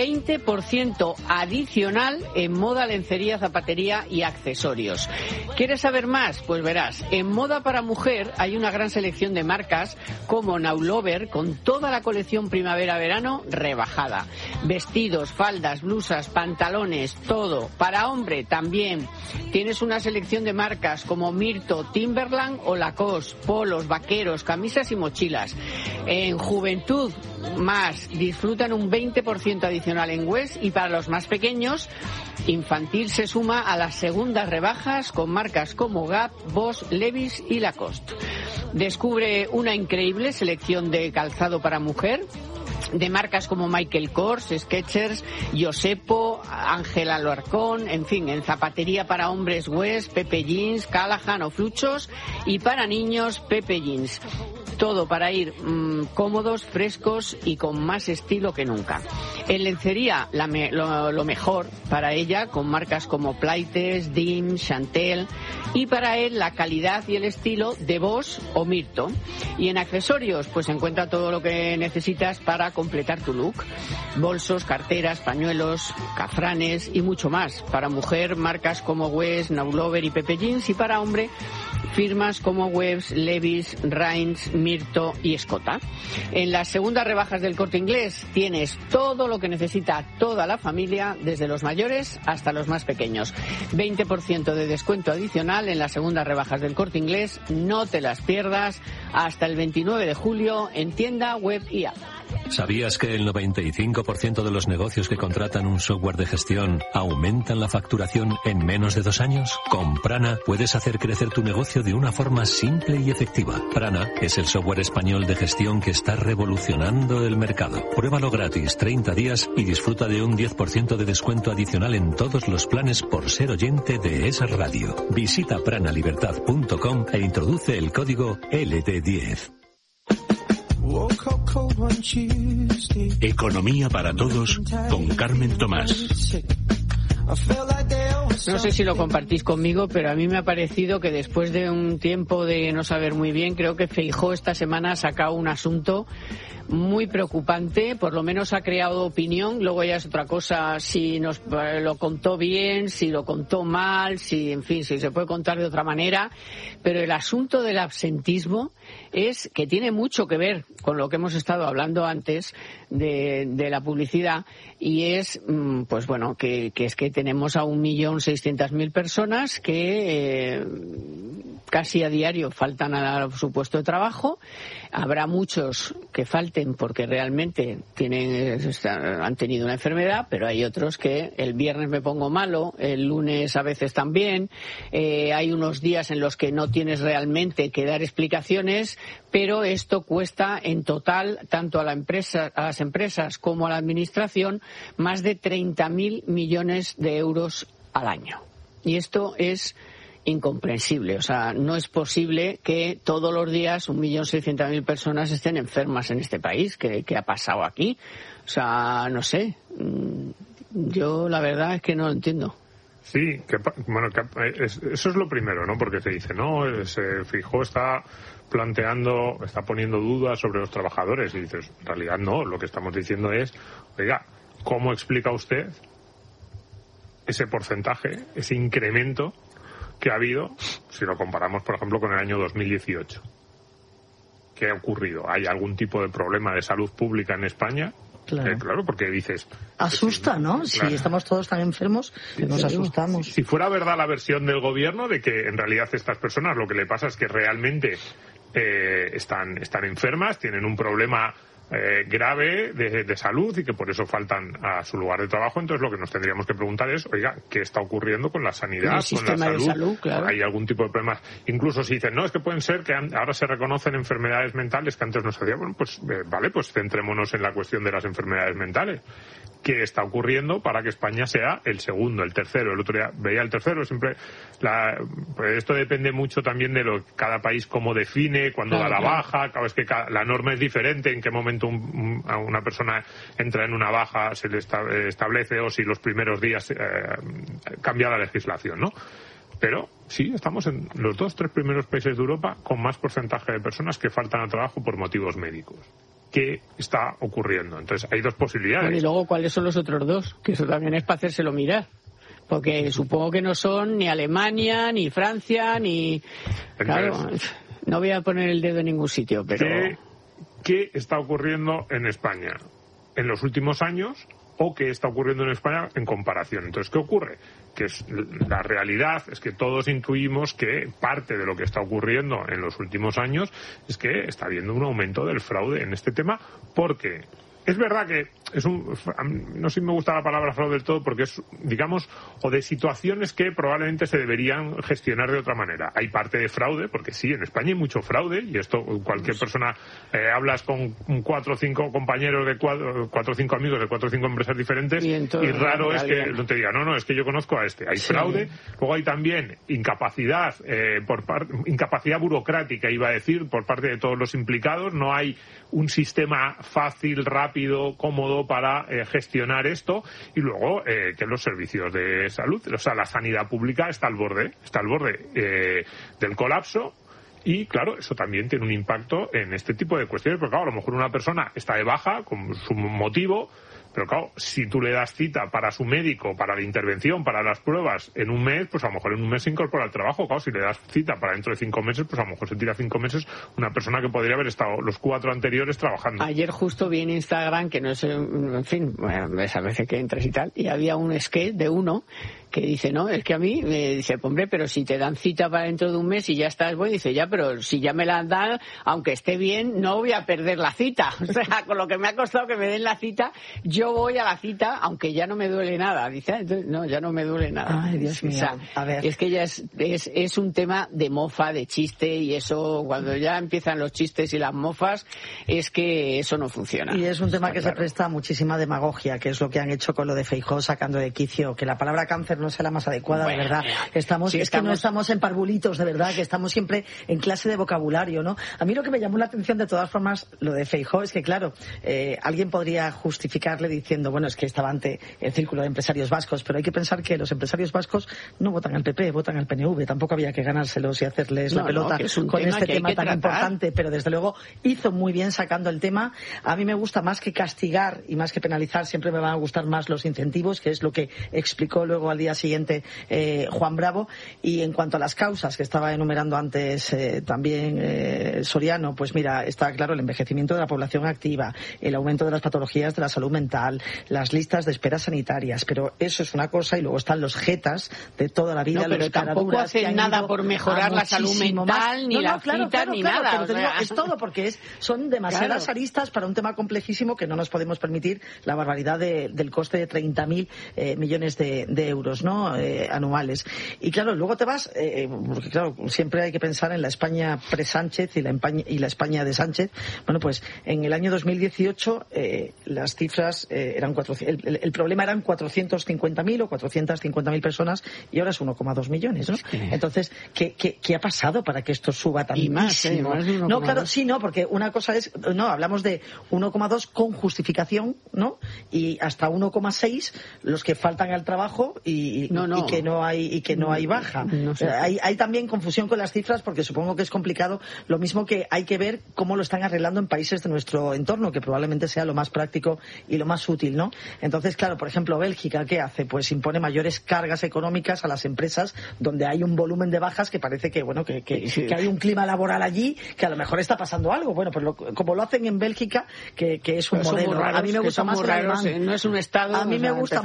20% adicional en moda, lencería, zapatería y accesorios. ¿Quieres saber más? Pues verás, en moda para mujer hay una gran selección de marcas como Now Lover, con toda la colección primavera-verano rebajada. Vestidos, faldas, blusas, pantalones, todo. Para hombre también tienes una selección de marcas como Mirto, Timberland o Lacoste, los vaqueros, camisas y mochilas. En juventud, más, disfrutan un 20% adicional en West, y para los más pequeños, infantil se suma a las segundas rebajas con marcas como Gap, Boss, Levi's y Lacoste. Descubre una increíble selección de calzado para mujer, de marcas como Michael Kors, Skechers, Josepo, Ángel Alarcón, en fin, en zapatería para hombres West, Pepe Jeans, Callahan o Fluchos, y para niños Pepe Jeans. Todo para ir cómodos, frescos y con más estilo que nunca. En lencería, lo mejor para ella, con marcas como Plaites, Dim, Chantel, y para él la calidad y el estilo de Boss o Mirto. Y en accesorios, pues encuentra todo lo que necesitas para completar tu look. Bolsos, carteras, pañuelos, cafranes y mucho más. Para mujer, marcas como West, Now Lover y Pepe Jeans, y para hombre, firmas como Webs, Levi's, Reins, Mirto y Escota. En las segundas rebajas del Corte Inglés tienes todo lo que necesita toda la familia, desde los mayores hasta los más pequeños. 20% de descuento adicional en las segundas rebajas del Corte Inglés. No te las pierdas hasta el 29 de julio en tienda, web y app. ¿Sabías que el 95% de los negocios que contratan un software de gestión aumentan la facturación en menos de 2 años? Con Prana puedes hacer crecer tu negocio de una forma simple y efectiva. Prana es el software español de gestión que está revolucionando el mercado. Pruébalo gratis 30 días y disfruta de un 10% de descuento adicional en todos los planes por ser oyente de Es Radio. Visita pranalibertad.com e introduce el código LD10. Economía para todos con Carmen Tomás. No sé si lo compartís conmigo, pero a mí me ha parecido que después de un tiempo de no saber muy bien, creo que Feijóo esta semana ha sacado un asunto muy preocupante, por lo menos ha creado opinión. Luego ya es otra cosa si nos lo contó bien, si lo contó mal, si se puede contar de otra manera, pero el asunto del absentismo es que tiene mucho que ver con lo que hemos estado hablando antes de la publicidad, y es pues bueno, que es que tenemos a 1.600.000 personas que casi a diario faltan a su puesto de trabajo. Habrá muchos que falten porque realmente han tenido una enfermedad, pero hay otros que el viernes me pongo malo, el lunes a veces también. Hay unos días en los que no tienes realmente que dar explicaciones, pero esto cuesta en total, tanto a las empresas como a la administración, más de 30.000 millones de euros al año. Y esto es incomprensible. O sea, no es posible que todos los días 1.600.000 personas estén enfermas en este país. ¿Qué ha pasado aquí? O sea, no sé. Yo la verdad es que no lo entiendo. Sí, eso es lo primero, ¿no? Porque se dice, no, Feijóo está poniendo dudas sobre los trabajadores. Y dices, en realidad no, lo que estamos diciendo es, oiga, ¿cómo explica usted ese porcentaje, ese incremento que ha habido, si lo comparamos, por ejemplo, con el año 2018? ¿Qué ha ocurrido? ¿Hay algún tipo de problema de salud pública en España? Claro, porque dices... Asusta, ¿no? Claro. Si estamos todos tan enfermos, nos asustamos. Si fuera verdad la versión del gobierno de que en realidad estas personas lo que le pasa es que realmente están enfermas, tienen un problema grave de salud y que por eso faltan a su lugar de trabajo, entonces lo que nos tendríamos que preguntar es, oiga, ¿qué está ocurriendo con la sanidad, con la salud? Claro. ¿Hay algún tipo de problemas? Incluso si dicen, no, es que pueden ser que ahora se reconocen enfermedades mentales que antes no se hacían. Bueno, pues vale, pues centrémonos en la cuestión de las enfermedades mentales. ¿Qué está ocurriendo para que España sea el segundo, el tercero? El otro día veía el tercero, siempre pues esto depende mucho también de cada país cómo define, cuándo da la baja, cada vez que la norma es diferente, en qué momento una persona entra en una baja se le establece, o si los primeros días cambia la legislación, ¿no? Pero sí, estamos en los 2-3 primeros países de Europa con más porcentaje de personas que faltan al trabajo por motivos médicos. ¿Qué está ocurriendo? Entonces, hay dos posibilidades. Bueno, y luego, ¿cuáles son los otros dos? Que eso también es para hacérselo mirar. Porque supongo que no son ni Alemania, ni Francia, ni... Entonces, claro, no voy a poner el dedo en ningún sitio, pero... ¿Qué está ocurriendo en España en los últimos años o qué está ocurriendo en España en comparación? Entonces, ¿qué ocurre? Que la realidad es que todos intuimos que parte de lo que está ocurriendo en los últimos años es que está habiendo un aumento del fraude en este tema, porque es verdad que no sé si me gusta la palabra fraude del todo, porque es, digamos, o de situaciones que probablemente se deberían gestionar de otra manera. Hay parte de fraude, porque sí, en España hay mucho fraude, y esto cualquier persona, hablas con 4 o 5 compañeros de 4 o 5 amigos de 4 o 5 empresas diferentes, y raro es que no te diga, no, es que yo conozco a este. Hay fraude, luego hay también incapacidad, incapacidad burocrática, iba a decir, por parte de todos los implicados. No hay un sistema fácil, rápido, cómodo para gestionar esto, y luego que los servicios de salud, o sea, la sanidad pública está al borde del colapso. Y claro, eso también tiene un impacto en este tipo de cuestiones, porque claro, a lo mejor una persona está de baja con su motivo, pero claro, si tú le das cita para su médico, para la intervención, para las pruebas en un mes, pues a lo mejor en un mes se incorpora al trabajo. Claro, si le das cita para dentro de 5 meses, pues a lo mejor se tira 5 meses una persona que podría haber estado los 4 anteriores trabajando. Ayer justo vi en Instagram, que no sé, en fin, esa vez que entras y tal, y había un sketch de uno que dice, no, es que a mí me dice, hombre, pero si te dan cita para dentro de un mes y ya estás bueno, dice, ya, pero si ya me la dan, aunque esté bien, no voy a perder la cita. O sea, con lo que me ha costado que me den la cita, yo voy a la cita, aunque ya no me duele nada. Dice, entonces, no, ya no me duele nada. Ay, Dios mío. O sea, a ver. Es que ya es un tema de mofa, de chiste, y eso, cuando ya empiezan los chistes y las mofas, es que eso no funciona. Y es un tema que se presta a muchísima demagogia, que es lo que han hecho con lo de Feijóo, sacando de quicio, que la palabra cáncer no sea la más adecuada, bueno, de verdad. Que no estamos en parvulitos, de verdad, que estamos siempre en clase de vocabulario, ¿no? A mí lo que me llamó la atención, de todas formas, lo de Feijóo, es que, claro, alguien podría justificarle diciendo, bueno, es que estaba ante el círculo de empresarios vascos, pero hay que pensar que los empresarios vascos no votan al PP, votan al PNV, tampoco había que ganárselos y hacerles la pelota con este tema tan importante, pero desde luego hizo muy bien sacando el tema. A mí me gusta más que castigar y más que penalizar, siempre me van a gustar más los incentivos, que es lo que explicó luego al día día siguiente Juan Bravo. Y en cuanto a las causas que estaba enumerando antes también Soriano, pues mira, está claro el envejecimiento de la población activa, el aumento de las patologías de la salud mental, las listas de espera sanitarias, pero eso es una cosa, y luego están los jetas de toda la vida. No, pero tampoco hacen nada por mejorar la salud mental, ni la cita, ni nada. Pero digo, es todo, porque son demasiadas aristas para un tema complejísimo que no nos podemos permitir la barbaridad del coste de 30.000 millones de euros, ¿no? Anuales. Y claro, luego te vas, porque claro, siempre hay que pensar en la España pre-Sánchez y la España de Sánchez. Bueno, pues en el año 2018 las cifras eran el problema eran 450.000 o 450.000 personas, y ahora es 1,2 millones, ¿no? Entonces, ¿qué ha pasado para que esto suba tantísimo? No, claro, sí, no, porque una cosa es, hablamos de 1,2 con justificación, ¿no? Y hasta 1,6 los que faltan al trabajo y que no hay baja. No sé. Hay también confusión con las cifras, porque supongo que es complicado. Lo mismo que hay que ver cómo lo están arreglando en países de nuestro entorno, que probablemente sea lo más práctico y lo más útil, ¿no? Entonces, claro, por ejemplo, Bélgica, ¿qué hace? Pues impone mayores cargas económicas a las empresas donde hay un volumen de bajas que parece que hay un clima laboral allí que a lo mejor está pasando algo. Bueno, pues como lo hacen en Bélgica, que es un modelo. Raros, a mí me gusta más el alemán. No es un estado. A mí me gusta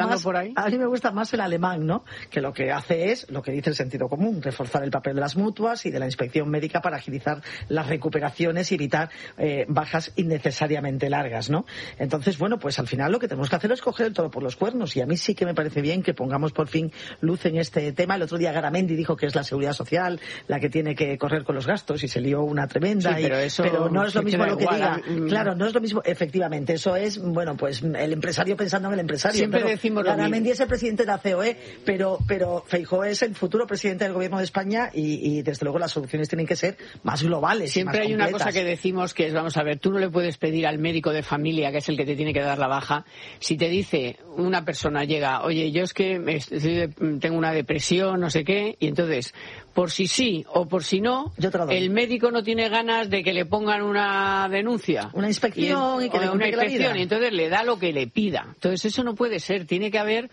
más el alemán, ¿no? Que lo que hace es lo que dice el sentido común, reforzar el papel de las mutuas y de la inspección médica para agilizar las recuperaciones y evitar bajas innecesariamente largas, ¿no? Entonces, bueno, pues al final lo que tenemos que hacer es coger el toro por los cuernos, y a mí sí que me parece bien que pongamos por fin luz en este tema. El otro día Garamendi dijo que es la Seguridad Social la que tiene que correr con los gastos, y se lió una tremenda. Sí, pero no es lo mismo lo que diga. Claro, no es lo mismo, efectivamente. Eso es, bueno, pues el empresario pensando en el empresario. Siempre decimos Garamendi es el presidente de la COE, pero Feijóo es el futuro presidente del Gobierno de España, y desde luego las soluciones tienen que ser más globales. Siempre más hay completas. una cosa que decimos que es, vamos a ver, tú no le puedes pedir al médico de familia, que es el que te tiene que dar la baja, si te dice una persona llega, oye, yo es que tengo una depresión, no sé qué, y entonces, por si sí o por si no, el médico no tiene ganas de que le pongan una denuncia. Una inspección y que le complique la vida. Y entonces le da lo que le pida. Entonces eso no puede ser. Tiene que haber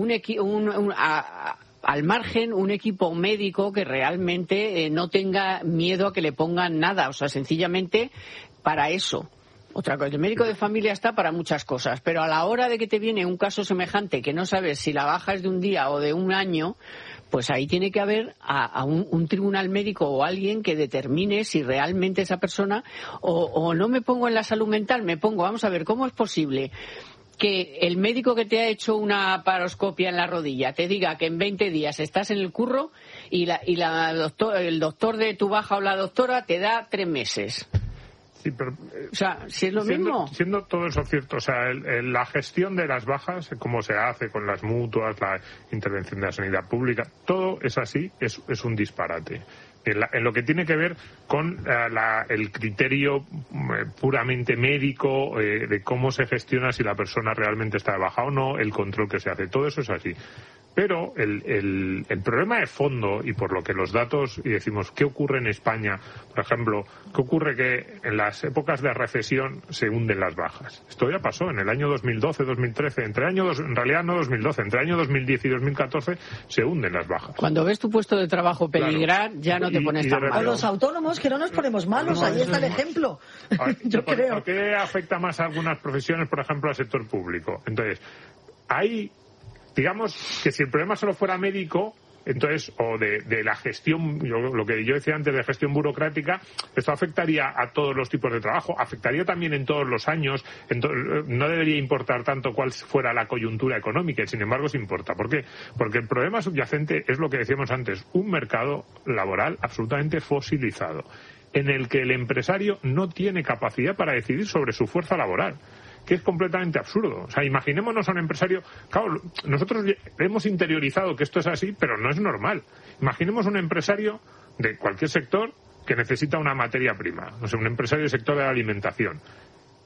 al margen un equipo médico que realmente no tenga miedo a que le pongan nada. O sea, sencillamente para eso. Otra cosa, el médico de familia está para muchas cosas, pero a la hora de que te viene un caso semejante que no sabes si la baja es de un día o de un año, pues ahí tiene que haber a un tribunal médico o alguien que determine si realmente esa persona, o no me pongo en la salud mental, vamos a ver, ¿cómo es posible que el médico que te ha hecho una paroscopia en la rodilla te diga que en 20 días estás en el curro y el doctor de tu baja o la doctora te da 3 meses? Sí, pero, o sea, si es lo mismo. Siendo todo eso cierto, o sea, la gestión de las bajas, cómo se hace con las mutuas, la intervención de la sanidad pública, todo es así, es un disparate. En lo que tiene que ver con el criterio puramente médico de cómo se gestiona si la persona realmente está de baja o no, el control que se hace, todo eso es así. Pero el problema de fondo, y por lo que los datos, y decimos, ¿qué ocurre en España? Por ejemplo, ¿qué ocurre que en las épocas de recesión se hunden las bajas? Esto ya pasó en el año 2012, 2013, en realidad no 2012, entre el año 2010 y 2014 se hunden las bajas. Cuando ves tu puesto de trabajo peligrar, claro, ya no te pones tan malo. O los autónomos, que no nos ponemos malos, ahí está el ejemplo. Yo creo. ¿Por qué afecta más a algunas profesiones, por ejemplo, al sector público? Entonces, digamos que si el problema solo fuera médico, entonces, o de la gestión, lo que yo decía antes de gestión burocrática, esto afectaría a todos los tipos de trabajo, afectaría también en todos los años, no debería importar tanto cuál fuera la coyuntura económica, y sin embargo se importa. ¿Por qué? Porque el problema subyacente es lo que decíamos antes, un mercado laboral absolutamente fosilizado, en el que el empresario no tiene capacidad para decidir sobre su fuerza laboral, que es completamente absurdo. O sea, imaginémonos a un empresario. Claro, nosotros hemos interiorizado que esto es así, pero no es normal. Imaginemos un empresario de cualquier sector que necesita una materia prima. No sé, un empresario del sector de la alimentación.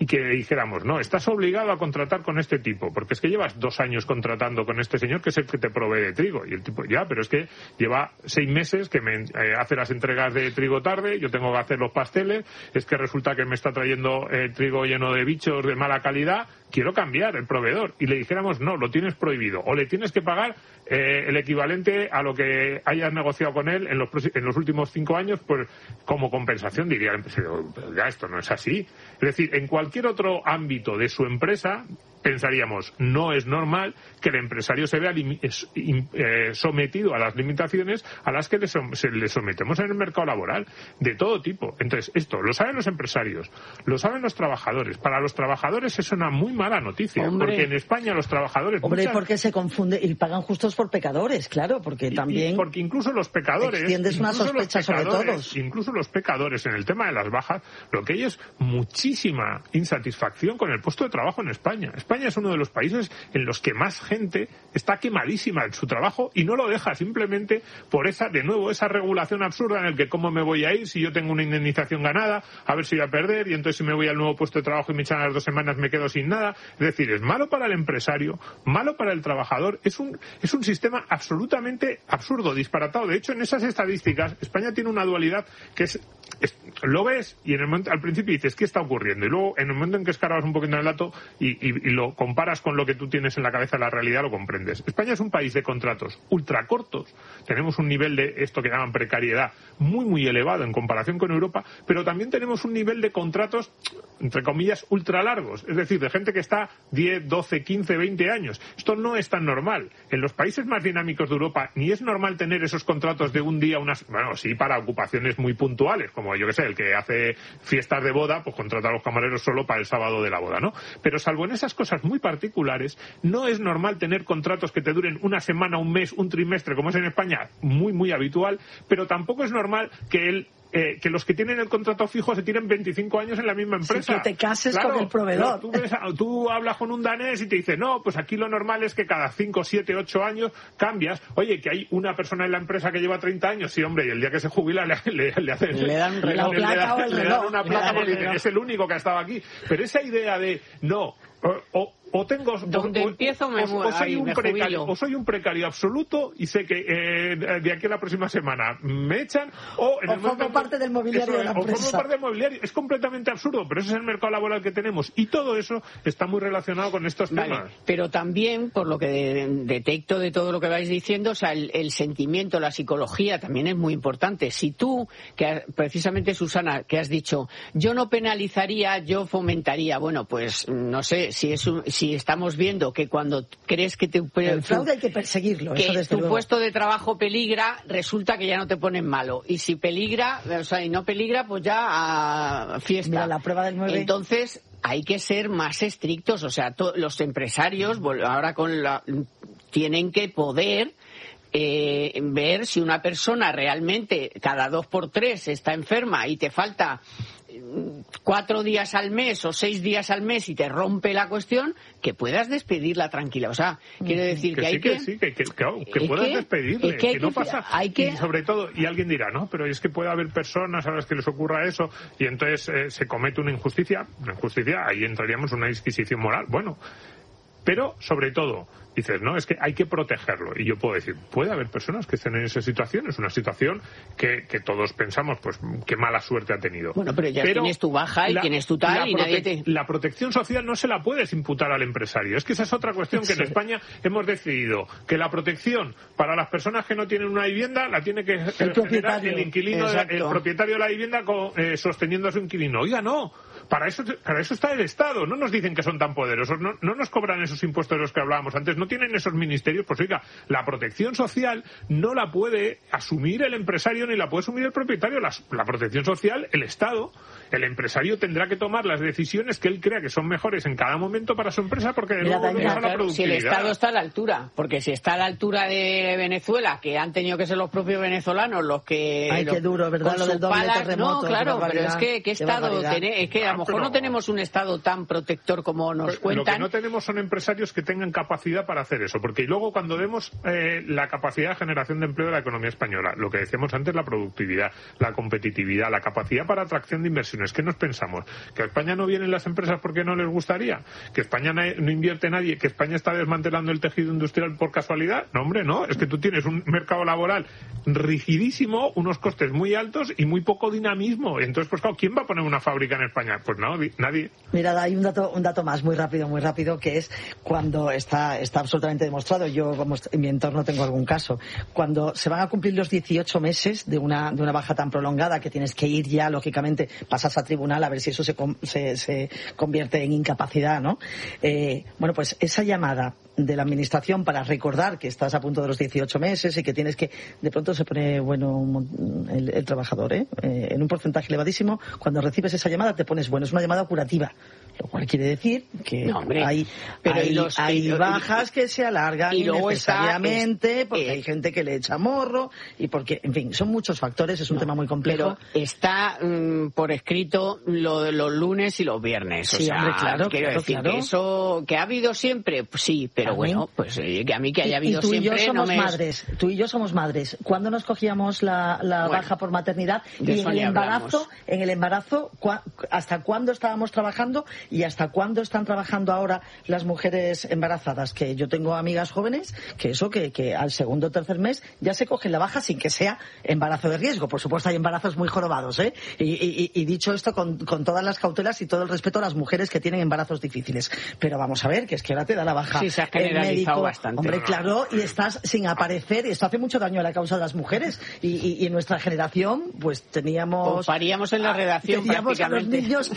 y que dijéramos, no, estás obligado a contratar con este tipo, porque es que llevas 2 años contratando con este señor que es el que te provee de trigo. Y el tipo, ya, pero es que lleva 6 meses que me hace las entregas de trigo tarde, yo tengo que hacer los pasteles, es que resulta que me está trayendo trigo lleno de bichos de mala calidad, quiero cambiar el proveedor. Y le dijéramos, no, lo tienes prohibido, o le tienes que pagar el equivalente a lo que hayas negociado con él en los últimos 5 años, pues como compensación. Diría el empresario, pero ya esto no es así. Es decir, en cualquier otro ámbito de su empresa pensaríamos, no es normal que el empresario se vea sometido a las limitaciones a las que le sometemos en el mercado laboral, de todo tipo. Entonces, esto lo saben los empresarios, lo saben los trabajadores. Para los trabajadores es una muy mala noticia, porque en España los trabajadores... porque se confunde y pagan justos por pecadores, claro, porque también... Porque incluso los pecadores... Extiendes una sospecha sobre todos. Incluso los pecadores, en el tema de las bajas, lo que hay es muchísima insatisfacción con el puesto de trabajo en España. España es uno de los países en los que más gente está quemadísima en su trabajo y no lo deja simplemente por esa regulación absurda en el que cómo me voy a ir si yo tengo una indemnización ganada, a ver si voy a perder, y entonces si me voy al nuevo puesto de trabajo y me echan a las 2 semanas me quedo sin nada. Es decir, es malo para el empresario, malo para el trabajador, es un sistema absolutamente absurdo, disparatado. De hecho, en esas estadísticas España tiene una dualidad que lo ves y al principio dices, ¿qué está ocurriendo? Y luego, en el momento en que escarbas un poquito en el dato y lo comparas con lo que tú tienes en la cabeza, la realidad, lo comprendes. España es un país de contratos ultra cortos. Tenemos un nivel de esto que llaman precariedad muy, muy elevado en comparación con Europa, pero también tenemos un nivel de contratos, entre comillas, ultra largos. Es decir, de gente que está 10, 12, 15, 20 años. Esto no es tan normal. En los países más dinámicos de Europa ni es normal tener esos contratos de un día, bueno, sí, para ocupaciones muy puntuales, como yo que sé, el que hace fiestas de boda, pues contrata a los camareros solo para el sábado de la boda, ¿no? Pero salvo en esas cosas muy particulares, no es normal tener contratos que te duren una semana, un mes, un trimestre, como es en España, muy, muy habitual, pero tampoco es normal que los que tienen el contrato fijo se tiren 25 años en la misma empresa. Sí, que te cases con el proveedor. Tú hablas con un danés y te dice, no, pues aquí lo normal es que cada 5, 7, 8 años cambias. Oye, que hay una persona en la empresa que lleva 30 años, sí, hombre, y el día que se jubila le dan un reloj. Le dan una placa porque es el único que ha estado aquí. Pero esa idea de, no, o tengo soy un precario absoluto y sé que de aquí a la próxima semana me echan o formo parte del mobiliario de la empresa. O formo parte del mobiliario. Es completamente absurdo, pero ese es el mercado laboral que tenemos y todo eso está muy relacionado con estos temas. Pero también, por lo que detecto de todo lo que vais diciendo, o sea, el sentimiento, la psicología también es muy importante. Si tú, precisamente Susana, que has dicho, yo no penalizaría, yo fomentaría, bueno, pues no sé, si estamos viendo que cuando crees que el fraude hay que perseguirlo, que eso desde luego. Puesto de trabajo peligra, resulta que ya no te ponen malo, y si peligra, o sea, y no peligra, pues ya a fiesta. Mira, la prueba del 9. Entonces hay que ser más estrictos, o sea, los empresarios ahora tienen que poder ver si una persona realmente cada 2 por 3 está enferma y te falta 4 días al mes o 6 días al mes y te rompe la cuestión, que puedas despedirla tranquila. O sea, quiero decir que hay que... que puedas despedirle, que no pasa... Y sobre todo, y alguien dirá, no, pero es que puede haber personas a las que les ocurra eso y entonces se comete una injusticia, ahí entraríamos en una disquisición moral. Bueno, pero sobre todo dices, no, es que hay que protegerlo. Y yo puedo decir, puede haber personas que estén en esa situación, es una situación que todos pensamos, pues, qué mala suerte ha tenido. Bueno, pero ya tienes tu baja y tienes tu tal y nadie te... La protección social no se la puedes imputar al empresario. Es que esa es otra cuestión que en España hemos decidido, que la protección para las personas que no tienen una vivienda la tiene que generar el inquilino, el propietario de la vivienda sosteniendo a su inquilino. Oiga, no. Para eso está el Estado. No nos dicen que son tan poderosos, no nos cobran esos impuestos de los que hablábamos antes, no tienen esos ministerios. Pues oiga, la protección social no la puede asumir el empresario ni la puede asumir el propietario. La protección social, el Estado. El empresario tendrá que tomar las decisiones que él crea que son mejores en cada momento para su empresa, porque de nuevo la productividad. Si el Estado está a la altura, porque si está a la altura de Venezuela, que han tenido que ser los propios venezolanos los que... Ay, qué duro, ¿verdad? Lo del doble terremoto. No, claro, pero es que ¿qué Estado tiene? Es que a lo mejor no tenemos un Estado tan protector como nos cuentan. Lo que no tenemos son empresarios que tengan capacidad para hacer eso, porque luego cuando vemos la capacidad de generación de empleo de la economía española, lo que decíamos antes, la productividad, la competitividad, la capacidad para atracción de inversiones, ¿qué nos pensamos? ¿Que a España no vienen las empresas porque no les gustaría? ¿Que España no invierte nadie? ¿Que España está desmantelando el tejido industrial por casualidad? No, hombre, no. Es que tú tienes un mercado laboral rigidísimo, unos costes muy altos y muy poco dinamismo. Entonces, pues claro, ¿quién va a poner una fábrica en España? Pues no, nadie. Mira, hay un dato más muy rápido, que es cuando está absolutamente demostrado, yo como en mi entorno tengo algún caso, cuando se van a cumplir los 18 meses de una baja tan prolongada que tienes que ir ya, lógicamente, pasas a tribunal a ver si eso se convierte en incapacidad, ¿no? Bueno, pues esa llamada de la administración para recordar que estás a punto de los 18 meses y que tienes que... De pronto se pone bueno el trabajador, en un porcentaje elevadísimo. Cuando recibes esa llamada te pones bueno. Es una llamada curativa, lo cual quiere decir que hay bajas que se alargan innecesariamente porque hay gente que le echa morro y porque, en fin, son muchos factores, es un tema muy complejo. Pero está por escrito lo de los lunes y los viernes. Sí, hombre, claro. Que eso, que ha habido siempre, pues sí, pero bueno, pues que a mí que haya habido siempre no me... Tú y yo somos madres. ¿Cuándo nos cogíamos la baja por maternidad? Y en el embarazo, ¿hasta cuándo estábamos trabajando y hasta cuándo están trabajando ahora las mujeres embarazadas? Que yo tengo amigas jóvenes que al segundo o tercer mes ya se cogen la baja sin que sea embarazo de riesgo. Por supuesto hay embarazos muy jorobados, y dicho esto con todas las cautelas y todo el respeto a las mujeres que tienen embarazos difíciles. Pero vamos a ver, que es que ahora te da la baja. Sí, se ha generalizado médico, bastante. hombre, claro, y estás sin aparecer, y esto hace mucho daño a la causa de las mujeres, y en nuestra generación pues teníamos... paríamos en la redacción teníamos prácticamente. A los niños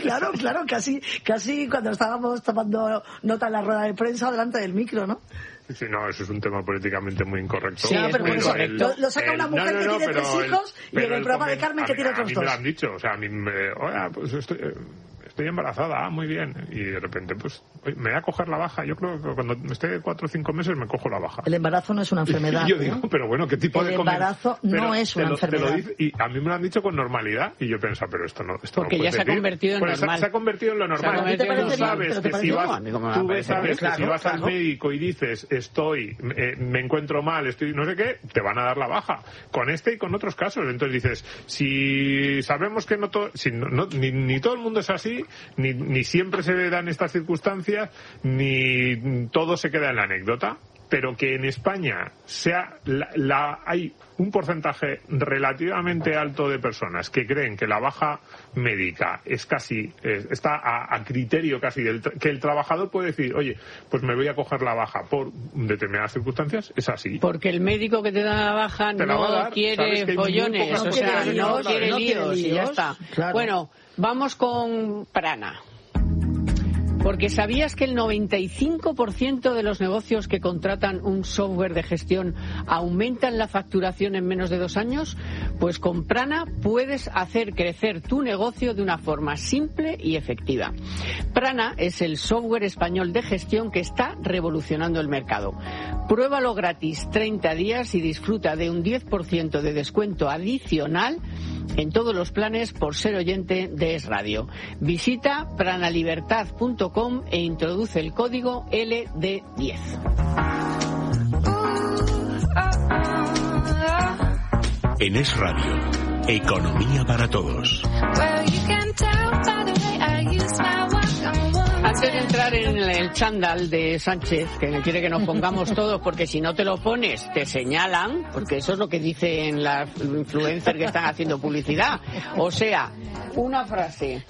casi cuando estábamos tomando nota en la rueda de prensa delante del micro, ¿no? Sí, no, eso es un tema políticamente muy incorrecto. Sí, pero por eso lo saca una mujer que tiene 3 hijos y en el programa de Carmen que tiene otros 2. A mí me lo han dicho, o sea, a mí pues estoy embarazada, muy bien. Y de repente, pues, me voy a coger la baja. Yo creo que cuando esté 4 o 5 meses me cojo la baja. El embarazo no es una enfermedad. Y yo digo, pero bueno, ¿qué tipo de... El embarazo no es una enfermedad. Y a mí me lo han dicho con normalidad. Y yo pienso, pero esto no porque ya se ha convertido en normal. Se ha convertido en lo normal. Tú sabes que si vas al médico y dices, me encuentro mal, no sé qué, te van a dar la baja. Con este y con otros casos. Entonces dices, si sabemos que ni todo el mundo es así, ni siempre se dan estas circunstancias, ni todo se queda en la anécdota, pero que en España hay un porcentaje relativamente alto de personas que creen que la baja médica está a criterio casi que el trabajador puede decir, oye, pues me voy a coger la baja por determinadas circunstancias, es así. Porque el médico que te da la baja no quiere follones, no quiere líos y ya está. Claro. Bueno, vamos con Prana. Porque ¿sabías que el 95% de los negocios que contratan un software de gestión aumentan la facturación en menos de 2 años? Pues con Prana puedes hacer crecer tu negocio de una forma simple y efectiva. Prana es el software español de gestión que está revolucionando el mercado. Pruébalo gratis 30 días y disfruta de un 10% de descuento adicional en todos los planes por ser oyente de Es Radio. Visita pranalibertad.com e introduce el código LD10. En Es Radio, Economía para Todos. Antes de entrar en el chándal de Sánchez, que quiere que nos pongamos todos, porque si no te lo pones te señalan, porque eso es lo que dicen las influencers que están haciendo publicidad. O sea, una frase.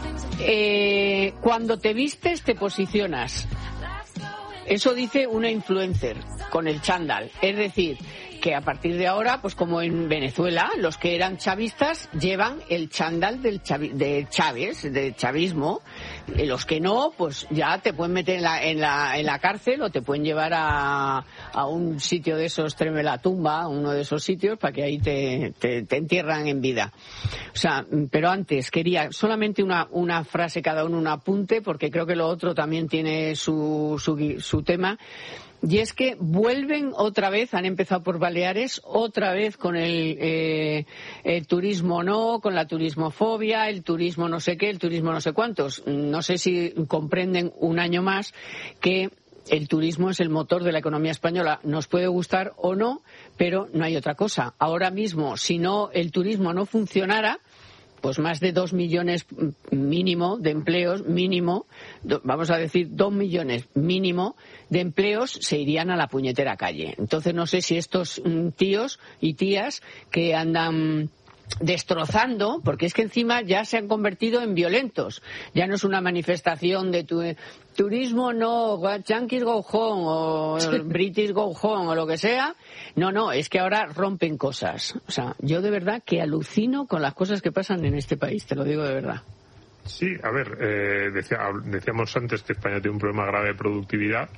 Cuando te vistes te posicionas. Eso dice una influencer con el chándal. Es decir, que a partir de ahora, pues como en Venezuela, los que eran chavistas llevan el chándal de Chávez, del chavismo. Los que no, pues ya te pueden meter en la cárcel o te pueden llevar a un sitio de esos, Treme la Tumba, uno de esos sitios, para que ahí te entierran en vida. O sea, pero antes quería solamente una frase cada uno, un apunte, porque creo que lo otro también tiene su tema. y es que vuelven otra vez, han empezado por Baleares, otra vez con el turismo no, con la turismofobia, el turismo no sé qué, el turismo no sé cuántos. No sé si comprenden un año más que el turismo es el motor de la economía española. Nos puede gustar o no, pero no hay otra cosa. Ahora mismo, si no el turismo no funcionara, pues más de 2 millones mínimo de empleos, vamos a decir 2 millones mínimo de empleos se irían a la puñetera calle. Entonces no sé si estos tíos y tías que andan destrozando, porque es que encima ya se han convertido en violentos. Ya no es una manifestación de turismo no, Yankees go home o British go home o lo que sea. No, es que ahora rompen cosas. O sea, yo de verdad que alucino con las cosas que pasan en este país, te lo digo de verdad. Sí, a ver, decíamos antes que España tiene un problema grave de productividad.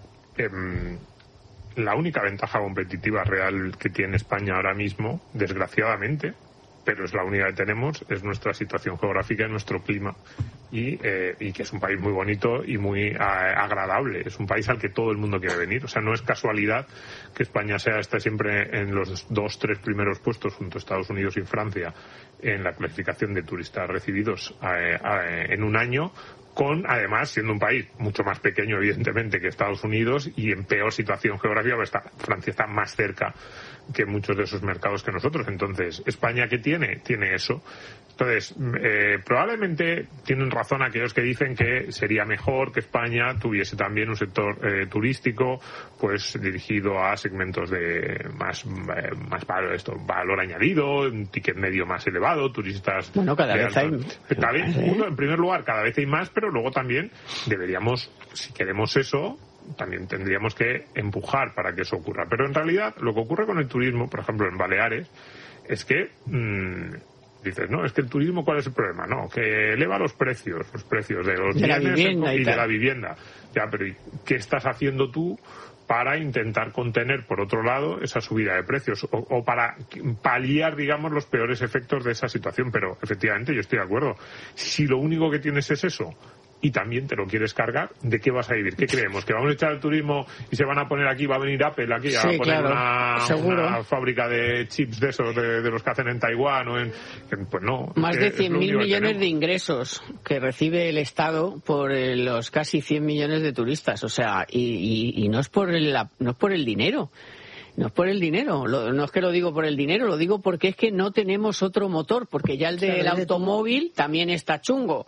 La única ventaja competitiva real que tiene España ahora mismo, desgraciadamente, pero es la única que tenemos, es nuestra situación geográfica y nuestro clima. Y que es un país muy bonito y muy agradable. Es un país al que todo el mundo quiere venir. O sea, no es casualidad que España esté siempre en los 2-3 primeros puestos junto a Estados Unidos y Francia en la clasificación de turistas recibidos en un año, con, además, siendo un país mucho más pequeño, evidentemente, que Estados Unidos y en peor situación geográfica, pues Francia está más cerca que muchos de esos mercados que nosotros. Entonces, ¿España qué tiene? Tiene eso. Entonces, probablemente tienen razón aquellos que dicen que sería mejor que España tuviese también un sector turístico, pues dirigido a segmentos de más valor añadido, un ticket medio más elevado, turistas. Bueno, cada vez hay. Está bien. Uno, en primer lugar, cada vez hay más, pero luego también deberíamos, si queremos eso, también tendríamos que empujar para que eso ocurra. Pero en realidad, lo que ocurre con el turismo, por ejemplo, en Baleares, es que dices, no, es que el turismo, ¿cuál es el problema? No, que eleva los precios de los bienes y de la vivienda. Ya, pero ¿y qué estás haciendo tú para intentar contener, por otro lado, esa subida de precios o para paliar, digamos, los peores efectos de esa situación? Pero, efectivamente, yo estoy de acuerdo. Si lo único que tienes es eso y también te lo quieres cargar, ¿de qué vas a vivir? ¿Qué creemos? ¿Que vamos a echar el turismo y se van a poner aquí, va a venir Apple aquí a poner una fábrica de chips de esos, de los que hacen en Taiwán o en... Pues no. Más de 100.000 millones de ingresos que recibe el Estado por los casi 100 millones de turistas. O sea, y no es por el dinero. No es por el dinero, no es que lo digo por el dinero, lo digo porque es que no tenemos otro motor, porque ya el del automóvil también está chungo.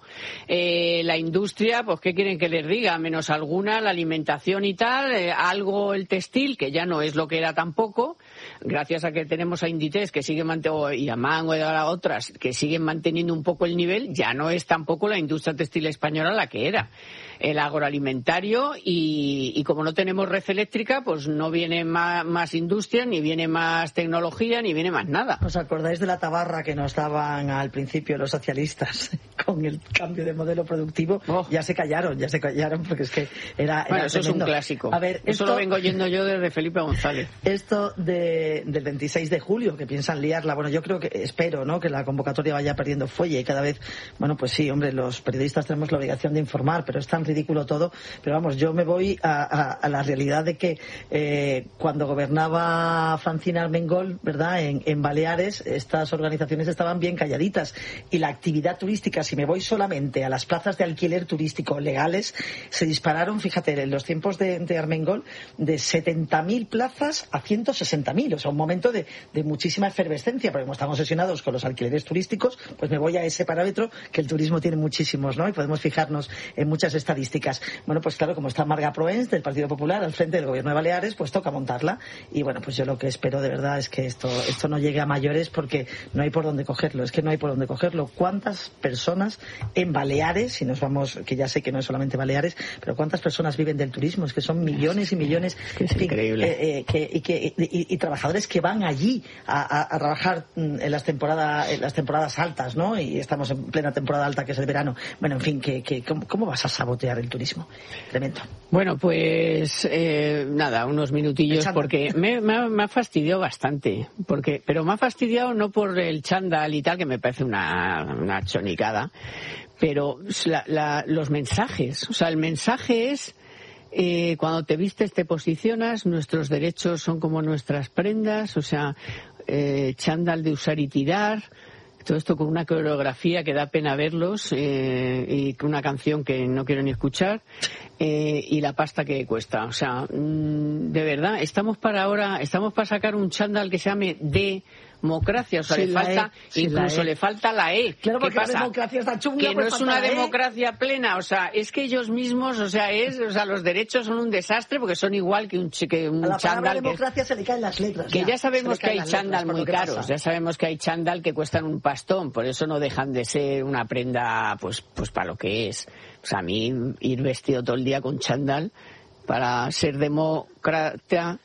La industria, pues ¿qué quieren que les diga? Menos alguna, la alimentación y tal, algo el textil, que ya no es lo que era tampoco, gracias a que tenemos a Inditex que sigue y a Mango y a otras que siguen manteniendo un poco el nivel, ya no es tampoco la industria textil española la que era. El agroalimentario y como no tenemos red eléctrica, pues no viene más industria, ni viene más tecnología, ni viene más nada. ¿Os acordáis de la tabarra que nos daban al principio los socialistas con el cambio de modelo productivo? Ya se callaron porque es que era bueno, eso tremendo. Es un clásico. A ver, eso lo vengo oyendo yo desde Felipe González. Esto del 26 de julio, que piensan liarla, bueno, yo creo espero, ¿no?, que la convocatoria vaya perdiendo fuelle y cada vez, bueno, pues sí, hombre, los periodistas tenemos la obligación de informar, pero es tan ridículo todo. Pero vamos, yo me voy a la realidad de que cuando gobernaba Francina Armengol, ¿verdad?, en Baleares, estas organizaciones estaban bien calladitas y la actividad turística, si me voy solamente a las plazas de alquiler turístico legales, se dispararon, fíjate, en los tiempos de Armengol, de 70.000 plazas a 160.000, o sea, un momento de muchísima efervescencia, porque como estamos obsesionados con los alquileres turísticos, pues me voy a ese parámetro que el turismo tiene muchísimos, ¿no?, y podemos fijarnos en muchas estadísticas. Bueno, pues claro, como está Marga Proens del Partido Popular al frente del Gobierno de Baleares, pues toca montarla. Y bueno, pues yo lo que espero de verdad es que esto no llegue a mayores, porque no hay por dónde cogerlo. Es que no hay por dónde cogerlo. ¿Cuántas personas en Baleares, si nos vamos, que ya sé que no es solamente Baleares, pero cuántas personas viven del turismo? Es que son millones y millones. Es increíble. Y trabajadores que van allí a trabajar en las temporadas altas, ¿no? Y estamos en plena temporada alta, que es el verano. Bueno, en fin, ¿cómo vas a sabotear el turismo? Tremendo. Bueno, pues nada, unos minutillos, porque me ha fastidiado bastante, pero me ha fastidiado no por el chándal y tal, que me parece una chonicada, pero los mensajes, o sea, el mensaje es cuando te vistes te posicionas, nuestros derechos son como nuestras prendas, o sea, chándal de usar y tirar, todo esto con una coreografía que da pena verlos, y con una canción que no quiero ni escuchar, y la pasta que cuesta. O sea, de verdad, estamos para sacar un chándal que se llame democracia, o sea, le falta, incluso le falta la E. Claro, porque ¿qué pasa? la democracia está chunga, que no es una democracia plena, o sea, es que ellos mismos, o sea, los derechos son un desastre porque son igual que un a la chándal. democracia se le caen las letras. Que ya sabemos que hay chándal muy caros, ya sabemos que hay chándal que cuestan un pastón, por eso no dejan de ser una prenda, pues para lo que es. O sea, a mí ir vestido todo el día con chándal para ser demócrata,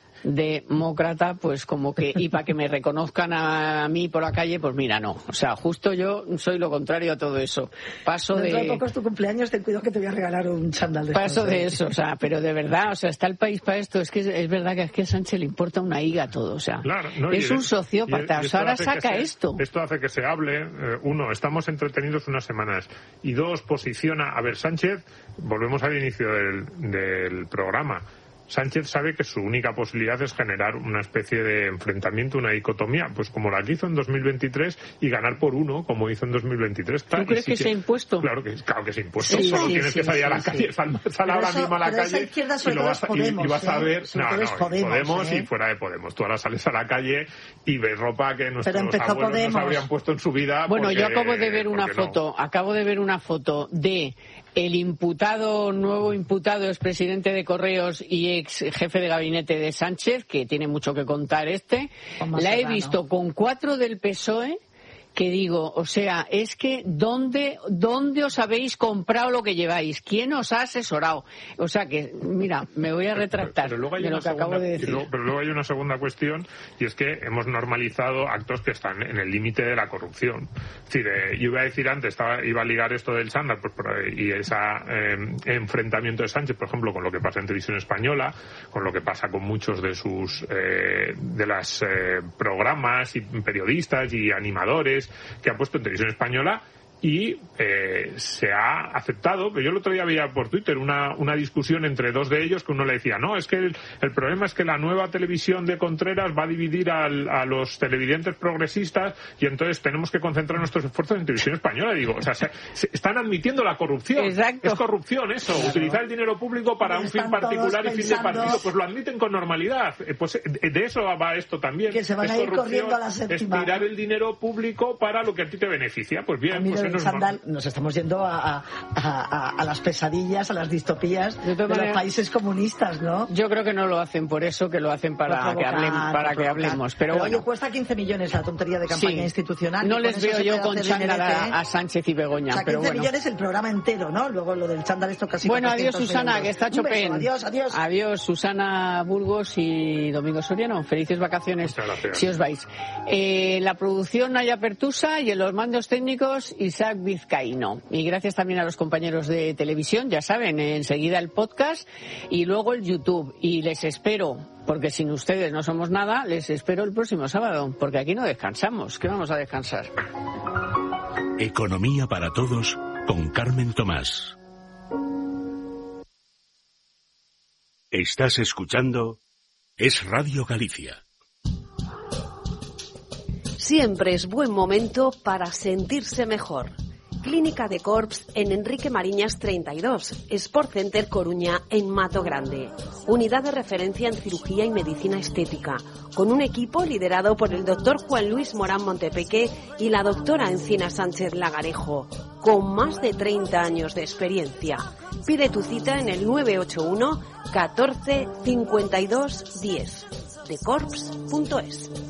pues como que, y para que me reconozcan a mí por la calle, pues mira, no. O sea, justo yo soy lo contrario a todo eso. Dentro de poco es tu cumpleaños, ten cuidado que te voy a regalar un chándal de paso de eso, o sea, pero de verdad, o sea, está el país para esto. Es que es verdad que a Sánchez le importa una higa todo, o sea, claro, no, es un sociópata. O sea, ahora saca esto. Esto hace que se hable, uno, estamos entretenidos unas semanas, y dos, posiciona, a ver, Sánchez, volvemos al inicio del programa, Sánchez sabe que su única posibilidad es generar una especie de enfrentamiento, una dicotomía, pues como la que hizo en 2023 y ganar por uno, como hizo en 2023. ¿Tú crees que se ha impuesto? Claro que se ha impuesto. Solo tienes que salir a la calle, sal ahora mismo a la calle y vas a ver... Podemos y fuera de Podemos. Tú ahora sales a la calle y ves ropa que nuestros abuelos no se habrían puesto en su vida. Bueno, yo acabo de ver una foto de el nuevo imputado, expresidente de Correos y ex jefe de gabinete de Sánchez, que tiene mucho que contar la he visto con 4 del PSOE, que digo, o sea, es que ¿dónde os habéis comprado lo que lleváis? ¿Quién os ha asesorado? O sea que, mira, me voy a retractar de lo que acabo de decir. Pero luego hay una segunda cuestión, y es que hemos normalizado actos que están en el límite de la corrupción. Es decir, yo iba a decir antes, iba a ligar esto del chándal y ese enfrentamiento de Sánchez, por ejemplo, con lo que pasa en Televisión Española, con lo que pasa con muchos de sus programas y periodistas y animadores que ha puesto en Televisión Española, y se ha aceptado, pero yo el otro día veía por Twitter una discusión entre dos de ellos, que uno le decía, no, es que el problema es que la nueva televisión de Contreras va a dividir a los televidentes progresistas, y entonces tenemos que concentrar nuestros esfuerzos en Televisión Española. Y digo, o sea, se están admitiendo la corrupción. Exacto. Es corrupción eso, claro. Utilizar el dinero público para un fin particular y fin de partido, pues lo admiten con normalidad. Pues de eso va esto también. Que se van a ir corriendo a la séptima. Es tirar el dinero público para lo que a ti te beneficia. Pues bien, pues chándal, nos estamos yendo a las pesadillas, a las distopías de los países comunistas, ¿no? Yo creo que no lo hacen por eso, que lo hacen para que hablemos. Pero bueno, cuesta 15 millones la tontería de campaña institucional. No les veo yo con chándal a Sánchez y Begoña. O sea, 15 millones el programa entero, ¿no? Luego lo del chándal esto casi. Bueno, adiós Susana, que está Chopin. Adiós. Adiós Susana Burgos y Domingo Soriano. Felices vacaciones si os vais. La producción Naya Pertusa y en los mandos técnicos Isaac Vizcaíno. Y gracias también a los compañeros de televisión, ya saben, enseguida el podcast y luego el YouTube. Y les espero, porque sin ustedes no somos nada, les espero el próximo sábado, porque aquí no descansamos. ¿Qué vamos a descansar? Economía para todos con Carmen Tomás. Estás escuchando Es Radio Galicia. Siempre es buen momento para sentirse mejor. Clínica de Corps en Enrique Mariñas 32, Sport Center Coruña en Mato Grande. Unidad de referencia en cirugía y medicina estética, con un equipo liderado por el doctor Juan Luis Morán Montepeque y la doctora Encina Sánchez Lagarejo, con más de 30 años de experiencia. Pide tu cita en el 981 14 52 10 decorps.es.